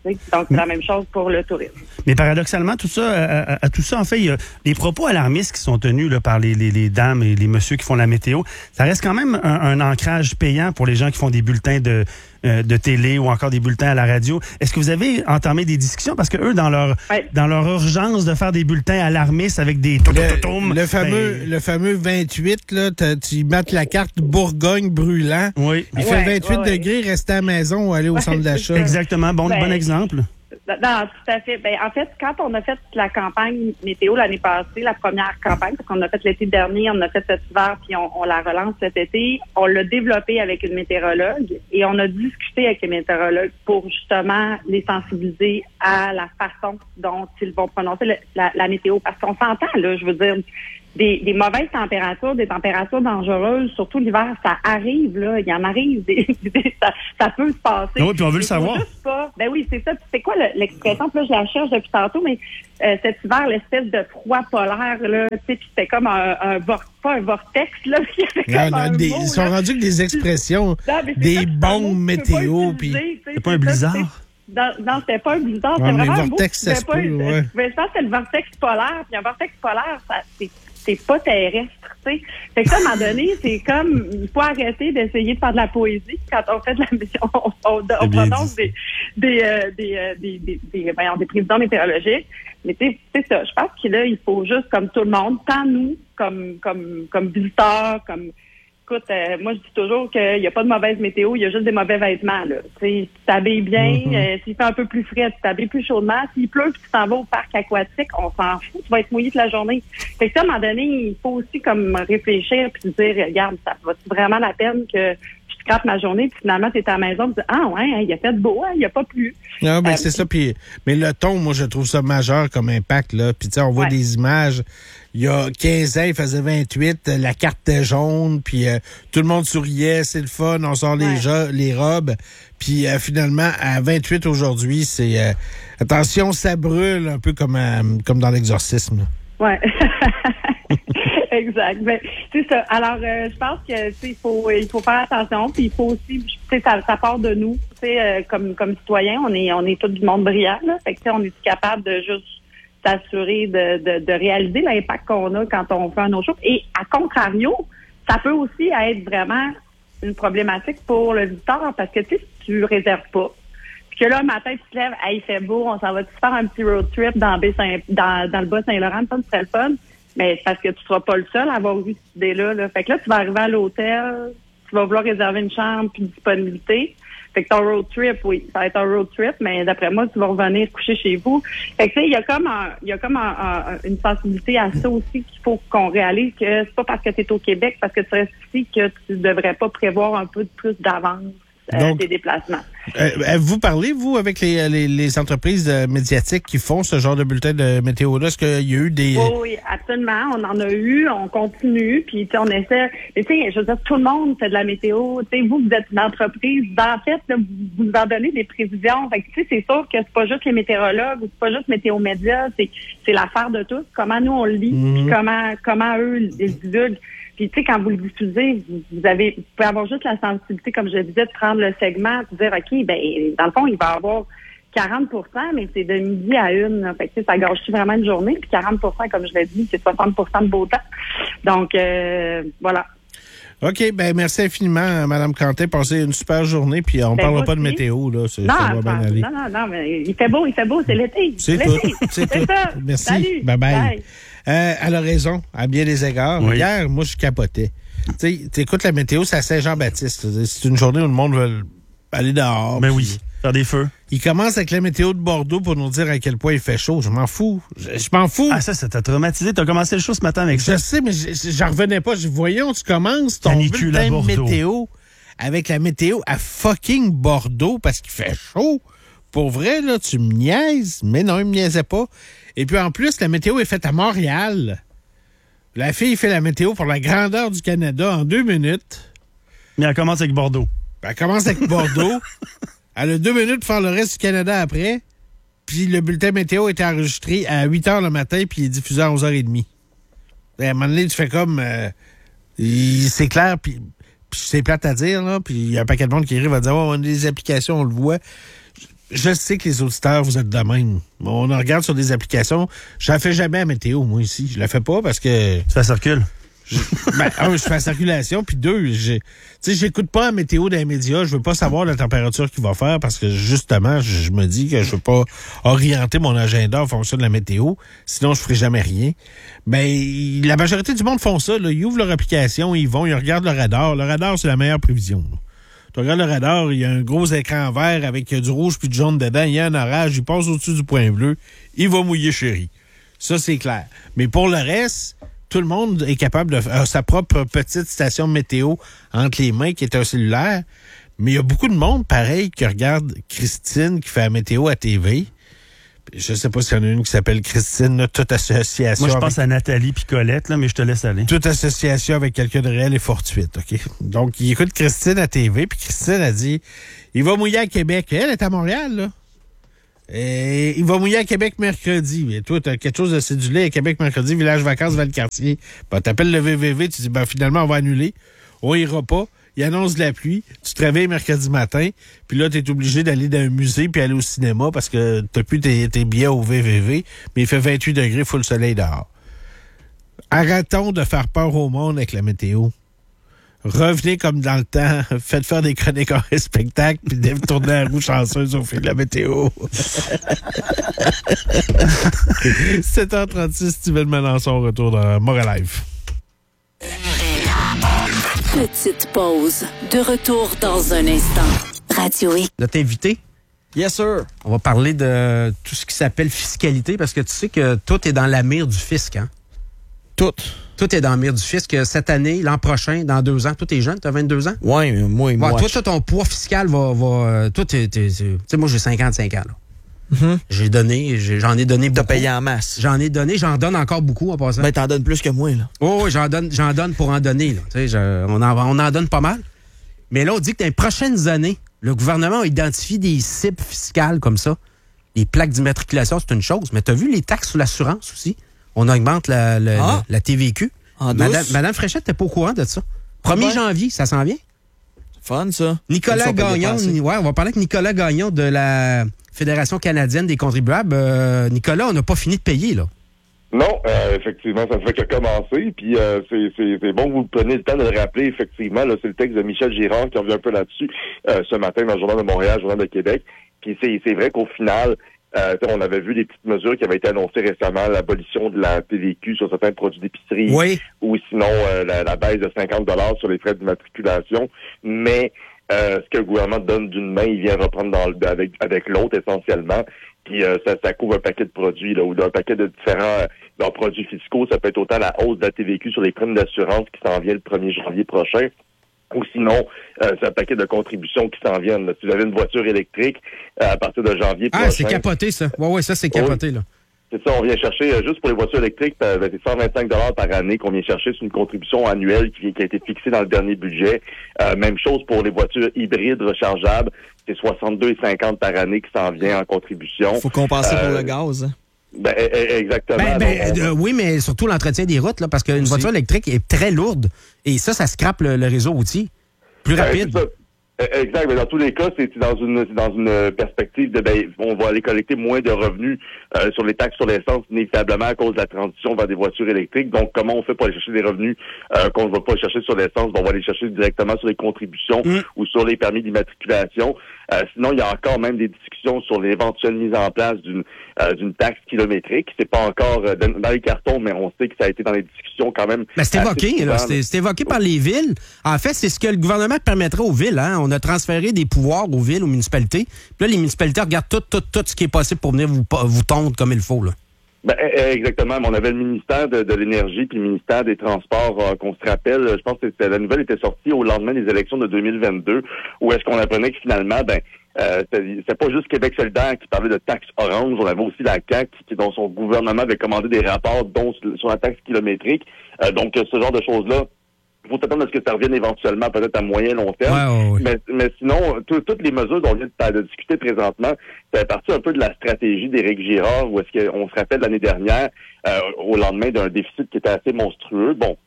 t'sais. Donc, c'est la même chose pour le tourisme. Mais paradoxalement, tout ça, à, à, à tout ça, en fait, il y a des propos alarmistes qui sont tenus là, par les, les, les dames et les messieurs qui font la météo. Ça reste quand même un, un ancrage payant pour les gens qui font des bulletins de, euh, de télé ou encore des bulletins à la radio. Est-ce que vous avez entamé des discussions? Parce que eux, dans leur ouais. dans leur urgence de faire des bulletins alarmistes avec des... Le, le fameux ben... le fameux vingt-huit, là, tu mets la carte Bourgogne brûlant. Oui. Il ouais, fait vingt-huit ouais, degrés, ouais. rester à la maison ou aller au ouais, centre d'achat. Exactement. Bon, ben, bon exemple. Non, tout à fait. Ben, en fait, quand on a fait la campagne météo l'année passée, la première campagne, parce qu'on a fait l'été dernier, on a fait cet hiver, puis on, on la relance cet été, on l'a développé avec une météorologue et on a discuté avec les météorologues pour justement les sensibiliser à la façon dont ils vont prononcer le, la, la météo. Parce qu'on s'entend, là, je veux dire, des, des mauvaises températures, des températures dangereuses, surtout l'hiver, ça arrive, là, il y en arrive, des, des, ça, ça peut se passer. Oui, puis on veut le savoir. Pas, ben oui, c'est ça. C'est quoi le, l'expression? Puis là, je la cherche depuis tantôt, mais euh, cet hiver, l'espèce de froid polaire, là, tu sais, puis c'était comme un, un vor, pas un vortex, là, puis il y avait non, comme non, un des, mot, ils sont là. rendus avec des expressions, non, des bombes météo, puis... C'est pas un blizzard? Non, non, c'était pas un blizzard, ouais, c'était vraiment un vortex, un mot. Ça se peut, ouais. Je pense que c'est le vortex polaire, puis un vortex polaire, ça, c'est c'est pas terrestre, tu sais. Fait que ça, à un moment donné, c'est comme, il faut arrêter d'essayer de faire de la poésie quand on fait de la, on, on, on prononce des, des, euh, des, euh, des, des, des, voyons, des prévisions météorologiques. Mais tu sais, c'est ça. Je pense que là, il faut juste, comme tout le monde, tant nous, comme, comme, comme visiteurs, comme, écoute, euh, moi, je dis toujours qu'il n'y a pas de mauvaise météo, il y a juste des mauvais vêtements, là. Tu sais, tu t'habilles bien, mm-hmm. euh, s'il fait un peu plus frais, tu t'habilles plus chaudement. S'il pleut puis tu t'en vas au parc aquatique, on s'en fout, tu vas être mouillé toute la journée. Fait que ça, à un moment donné, il faut aussi comme réfléchir puis se dire, regarde, ça va-tu vraiment la peine que je te crappe ma journée puis finalement, tu es à la maison et tu dis, ah ouais, hein, il a fait beau, hein, il n'y a pas plu. Non, ben euh, c'est ça. Puis, mais le ton, moi, je trouve ça majeur comme impact, là. Puis, tu sais, on voit ouais. des images. Il y a quinze ans, il faisait vingt-huit, la carte était jaune, puis euh, tout le monde souriait, c'est le fun, on sort ouais. les, jo- les robes. Puis euh, finalement, à vingt-huit aujourd'hui, c'est... Euh, attention, ça brûle, un peu comme, euh, comme dans l'exorcisme. Ouais. Exact. Ben, c'est ça. Alors, euh, je pense que il faut il faut faire attention, puis il faut aussi, tu sais, ça, ça part de nous. Tu sais, euh, comme comme citoyens, on est on est tout du monde brillant, là. Fait que tu sais, on est capable de juste s'assurer de, de, de réaliser l'impact qu'on a quand on fait un no-show. Et à contrario, ça peut aussi être vraiment une problématique pour le visiteur parce que tu sais, si tu réserves pas, puis que là, le matin, tu te lèves, hey, il fait beau, on s'en va faire un petit road trip dans, Baie-Saint- dans, dans le Bas-Saint-Laurent, ça serait le fun. Mais c'est parce que tu seras pas le seul à avoir eu cette idée-là. Là. Fait que là, tu vas arriver à l'hôtel, tu vas vouloir réserver une chambre puis une disponibilité. Fait que ton road trip, oui, ça va être un road trip, mais d'après moi, tu vas revenir coucher chez vous. Fait que tu sais, il y a comme un, il y a comme un, un, une sensibilité à ça aussi qu'il faut qu'on réalise que c'est pas parce que tu es au Québec, parce que tu restes ici que tu devrais pas prévoir un peu de plus d'avance euh, Donc, des déplacements. Euh, vous parlez, vous, avec les, les, les entreprises euh, médiatiques qui font ce genre de bulletin de météo-là? Est-ce qu'il y a eu des... Oui, oui, absolument. On en a eu, on continue, puis tu sais, on essaie... Mais tu sais, je veux dire, tout le monde fait de la météo. Tu sais, vous, vous êtes une entreprise. En fait, là, vous, vous nous en donnez des prévisions. Fait que tu sais, c'est sûr que c'est pas juste les météorologues ou c'est pas juste Météo Média, c'est, c'est l'affaire de tous. Comment nous, on le lit, mm-hmm. puis comment, comment eux, ils divulguent. Puis, tu sais, quand vous le diffusez, vous, vous avez, vous pouvez avoir juste la sensibilité, comme je disais, de prendre le segment, de dire, OK, ben, dans le fond, il va y avoir quarante pour cent, mais c'est de midi à une. Là. Fait que, tu sais, ça gâche-tu vraiment une journée? Puis quarante pour cent, comme je l'ai dit, c'est soixante pour cent de beau temps. Donc, euh, voilà. OK, ben merci infiniment, Mme Cantet. Passez une super journée, puis on ne ben, parlera pas de météo, là. C'est, non, ça va bien aller. Non, non, non, mais il fait beau, il fait beau, c'est l'été. C'est, c'est tout. L'été. C'est, c'est tout. ça. Merci. Salut. Bye-bye. Bye. Euh, elle a raison, à bien des égards. Oui. Hier, moi, je capotais. Tu écoutes la météo, c'est à Saint-Jean-Baptiste. C'est une journée où le monde veut aller dehors. Ben oui, faire des feux. Il commence avec la météo de Bordeaux pour nous dire à quel point il fait chaud. Je m'en fous. Je, je m'en fous. Ah, ça, ça t'a traumatisé. T'as commencé le show ce matin avec je ça. Je sais, mais j'en revenais pas. Je, voyons, tu commences ton bulletin de météo avec la météo à fucking Bordeaux parce qu'il fait chaud. Pour vrai, là, tu me niaises. Mais non, il me niaisait pas. Et puis, en plus, la météo est faite à Montréal. La fille fait la météo pour la grandeur du Canada en deux minutes. Mais elle commence avec Bordeaux. Elle commence avec Bordeaux. Elle a deux minutes pour faire le reste du Canada après. Puis le bulletin météo a été enregistré à huit heures le matin, puis il est diffusé à onze heures trente. Et à un moment donné, tu fais comme... Euh, il, c'est clair, puis, puis c'est plate à dire, là. Puis il y a un paquet de monde qui arrive à dire « Oh, on a des applications, on le voit. » je sais que les auditeurs, vous êtes de même. On en regarde sur des applications. Je la fais jamais à météo, moi, ici. Je la fais pas parce que... Ça circule. Je, ben, un, je fais la circulation, puis deux, je, tu sais, j'écoute pas la météo des médias. Je veux pas savoir la température qu'il va faire parce que, justement, je, je me dis que je veux pas orienter mon agenda en fonction de la météo. Sinon, je ferai jamais rien. Ben, la majorité du monde font ça, là. Ils ouvrent leur application, ils vont, ils regardent le radar. Le radar, c'est la meilleure prévision, là. Tu regardes le radar, il y a un gros écran vert avec du rouge puis du jaune dedans. Il y a un orage, il passe au-dessus du point bleu. Il va mouiller chéri. Ça, c'est clair. Mais pour le reste, tout le monde est capable de faire sa propre petite station météo entre les mains qui est un cellulaire. Mais il y a beaucoup de monde, pareil, qui regarde Christine qui fait la météo à T V. Je sais pas s'il y en a une qui s'appelle Christine, là, toute association. Moi, je pense avec... à Nathalie puis Colette, là, mais je te laisse aller. Toute association avec quelqu'un de réel est fortuite, OK? Donc, il écoute Christine à T V, puis Christine a dit, il va mouiller à Québec. Elle est à Montréal, là. Et il va mouiller à Québec mercredi. Mais toi, t'as quelque chose de cédulé à Québec mercredi, village vacances, Valcartier. Ben, t'appelles le V V V, tu dis, ben, finalement, on va annuler. On ira pas. Il annonce de la pluie. Tu te réveilles mercredi matin. Puis là, t'es obligé d'aller dans un musée puis aller au cinéma parce que t'as plus tes, tes billets au V V V. Mais il fait vingt-huit degrés, full soleil dehors. Arrêtons de faire peur au monde avec la météo. Revenez comme dans le temps. Faites faire des chroniques en spectacle puis tourner à roue chanceuse au fil de la météo. sept heures trente-six, Steven Melançon, retour dans Moral Life. Petite pause. De retour dans un instant. Radio X. Notre invité. Yes, sir. On va parler de tout ce qui s'appelle fiscalité parce que tu sais que tout est dans la mire du fisc, hein? Tout. Tout est dans la mire du fisc. Cette année, l'an prochain, dans deux ans, toi, t'es jeune, t'as vingt-deux ans? Oui, moi, moi. Ouais, toi, toi, ton poids fiscal va... va toi, t'es... Tu sais, moi, j'ai cinquante-cinq ans, là. Mm-hmm. J'ai donné, j'ai, j'en ai donné beaucoup. T'as payé en masse. J'en ai donné, j'en donne encore beaucoup en passant. Ben, t'en donnes plus que moi, là. Oh, oui, j'en donne, j'en donne pour en donner, là. Tu sais, je, on, en, on en donne pas mal. Mais là, on dit que dans les prochaines années, le gouvernement a identifié des cibles fiscales comme ça. Les plaques d'immatriculation, c'est une chose. Mais t'as vu les taxes sur l'assurance aussi? On augmente la, la, ah. la, la T V Q. En Madame, douce. Madame Fréchette, t'es pas au courant de ça? premier janvier, ça s'en vient? Fun, ça. Nicolas Gagnon, ouais, on va parler avec Nicolas Gagnon de la Fédération canadienne des contribuables. Euh, Nicolas, on n'a pas fini de payer, là. Non, euh, effectivement, ça ne fait que commencer. Puis euh, c'est, c'est, c'est bon que vous preniez le temps de le rappeler. Effectivement, là, c'est le texte de Michel Girard qui revient un peu là-dessus euh, ce matin dans le Journal de Montréal, le Journal de Québec. Puis c'est, c'est vrai qu'au final, euh, on avait vu des petites mesures qui avaient été annoncées récemment, l'abolition de la T V Q sur certains produits d'épicerie, oui. ou sinon euh, la, la baisse de cinquante dollars sur les frais d'immatriculation. Mais euh, ce que le gouvernement donne d'une main, il vient reprendre dans le, avec, avec l'autre essentiellement. Puis euh, ça, ça couvre un paquet de produits, là, ou d'un paquet de différents euh, produits fiscaux. Ça peut être autant la hausse de la T V Q sur les primes d'assurance qui s'en vient le premier janvier prochain, ou sinon, euh, c'est un paquet de contributions qui s'en viennent. Là. Si vous avez une voiture électrique, euh, à partir de janvier ah, prochain... Ah, c'est capoté, ça. Oui, oui, ça, c'est capoté, oui. là. C'est ça, on vient chercher, euh, juste pour les voitures électriques, euh, c'est cent vingt-cinq dollars par année qu'on vient chercher. C'est une contribution annuelle qui, qui a été fixée dans le dernier budget. Euh, même chose pour les voitures hybrides rechargeables. C'est soixante-deux cinquante par année qui s'en vient en contribution. Faut compenser euh, pour le gaz. Hein? Ben, exactement. Ben, ben, Donc, on... euh, oui, mais surtout l'entretien des routes, là, parce qu'une voiture électrique est très lourde. Et ça, ça scrape le, le réseau routier. Plus rapide. Ben, exact, mais dans tous les cas, c'est dans une dans une perspective de ben, on va aller collecter moins de revenus euh, sur les taxes sur l'essence, inévitablement à cause de la transition vers des voitures électriques. Donc, comment on fait pour aller chercher des revenus euh, qu'on ne va pas chercher sur l'essence? Ben, on va aller chercher directement sur les contributions mmh. ou sur les permis d'immatriculation. Euh, sinon, il y a encore même des discussions sur l'éventuelle mise en place d'une euh, d'une taxe kilométrique. C'est pas encore euh, dans les cartons, mais on sait que ça a été dans les discussions quand même. Ben, c'est évoqué, là. C'est, c'est évoqué par les villes. En fait, c'est ce que le gouvernement permettrait aux villes, hein. On a transféré des pouvoirs aux villes, aux municipalités. Puis là, les municipalités regardent tout, tout, tout ce qui est possible pour venir vous, vous tondre comme il faut, là. Ben, exactement. On avait le ministère de, de l'Énergie puis le ministère des Transports euh, qu'on se rappelle. Je pense que c'était, la nouvelle était sortie au lendemain des élections de deux mille vingt-deux, où est-ce qu'on apprenait que finalement, ben, euh, c'est, c'est pas juste Québec solidaire qui parlait de taxe orange. On avait aussi la C A Q qui, dont son gouvernement avait commandé des rapports, dont sur la taxe kilométrique. Euh, donc, ce genre de choses-là. Il faut s'attendre à ce que ça revienne éventuellement, peut-être à moyen long terme. Ouais, ouais. Mais, mais sinon, tout, toutes les mesures dont on vient de, de discuter présentement, ça fait partie un peu de la stratégie d'Éric Girard, où est-ce qu'on se rappelle l'année dernière, euh, au lendemain d'un déficit qui était assez monstrueux. Bon,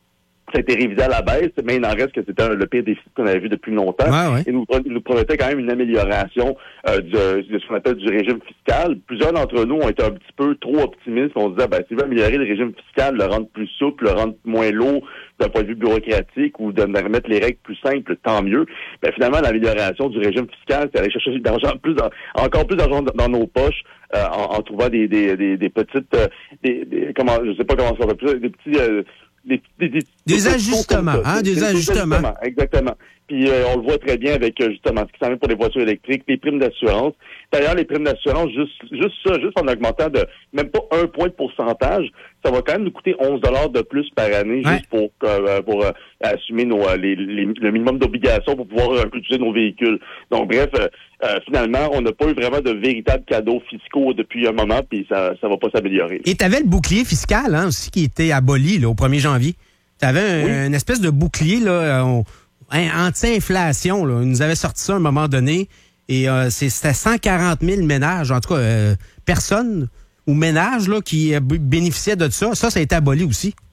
Ça a été révisé à la baisse, mais il en reste que c'était un, le pire déficit qu'on avait vu depuis longtemps. Ouais, ouais. Et nous, il nous promettait quand même une amélioration euh, du, de ce qu'on appelle du régime fiscal. Plusieurs d'entre nous ont été un petit peu trop optimistes. On se disait, ben, s'il veut améliorer le régime fiscal, le rendre plus souple, le rendre moins lourd d'un point de vue bureaucratique ou de remettre les règles plus simples, tant mieux. Ben, finalement, l'amélioration du régime fiscal, c'est aller chercher d'argent, plus dans, encore plus d'argent dans, dans nos poches, euh, en, en trouvant des, des, des, des petites, euh, des, des, comment, je sais pas comment ça s'appelle, des petits, euh, Des, des, des, des, des ajustements, hein, des, des ajustements. ajustements. Exactement. Puis euh, on le voit très bien avec euh, justement ce qui s'en vient pour les voitures électriques, les primes d'assurance. D'ailleurs, les primes d'assurance, juste juste ça, juste en augmentant de même pas un point de pourcentage, ça va quand même nous coûter onze dollars de plus par année, ouais. juste pour euh, pour euh, assumer nos euh, les, les, le minimum d'obligations pour pouvoir euh, utiliser nos véhicules. Donc bref, euh, euh, finalement, on n'a pas eu vraiment de véritables cadeaux fiscaux depuis un moment, puis ça ça va pas s'améliorer. Et tu avais le bouclier fiscal hein, aussi qui était aboli là, au premier janvier. Tu avais un, oui. une espèce de bouclier là, on, un, anti-inflation. Là. Ils nous avaient sorti ça à un moment donné. Et euh, c'était cent quarante mille ménages, en tout cas, euh, personnes ou ménages là, qui bénéficiaient de ça. Ça, ça a été aboli aussi.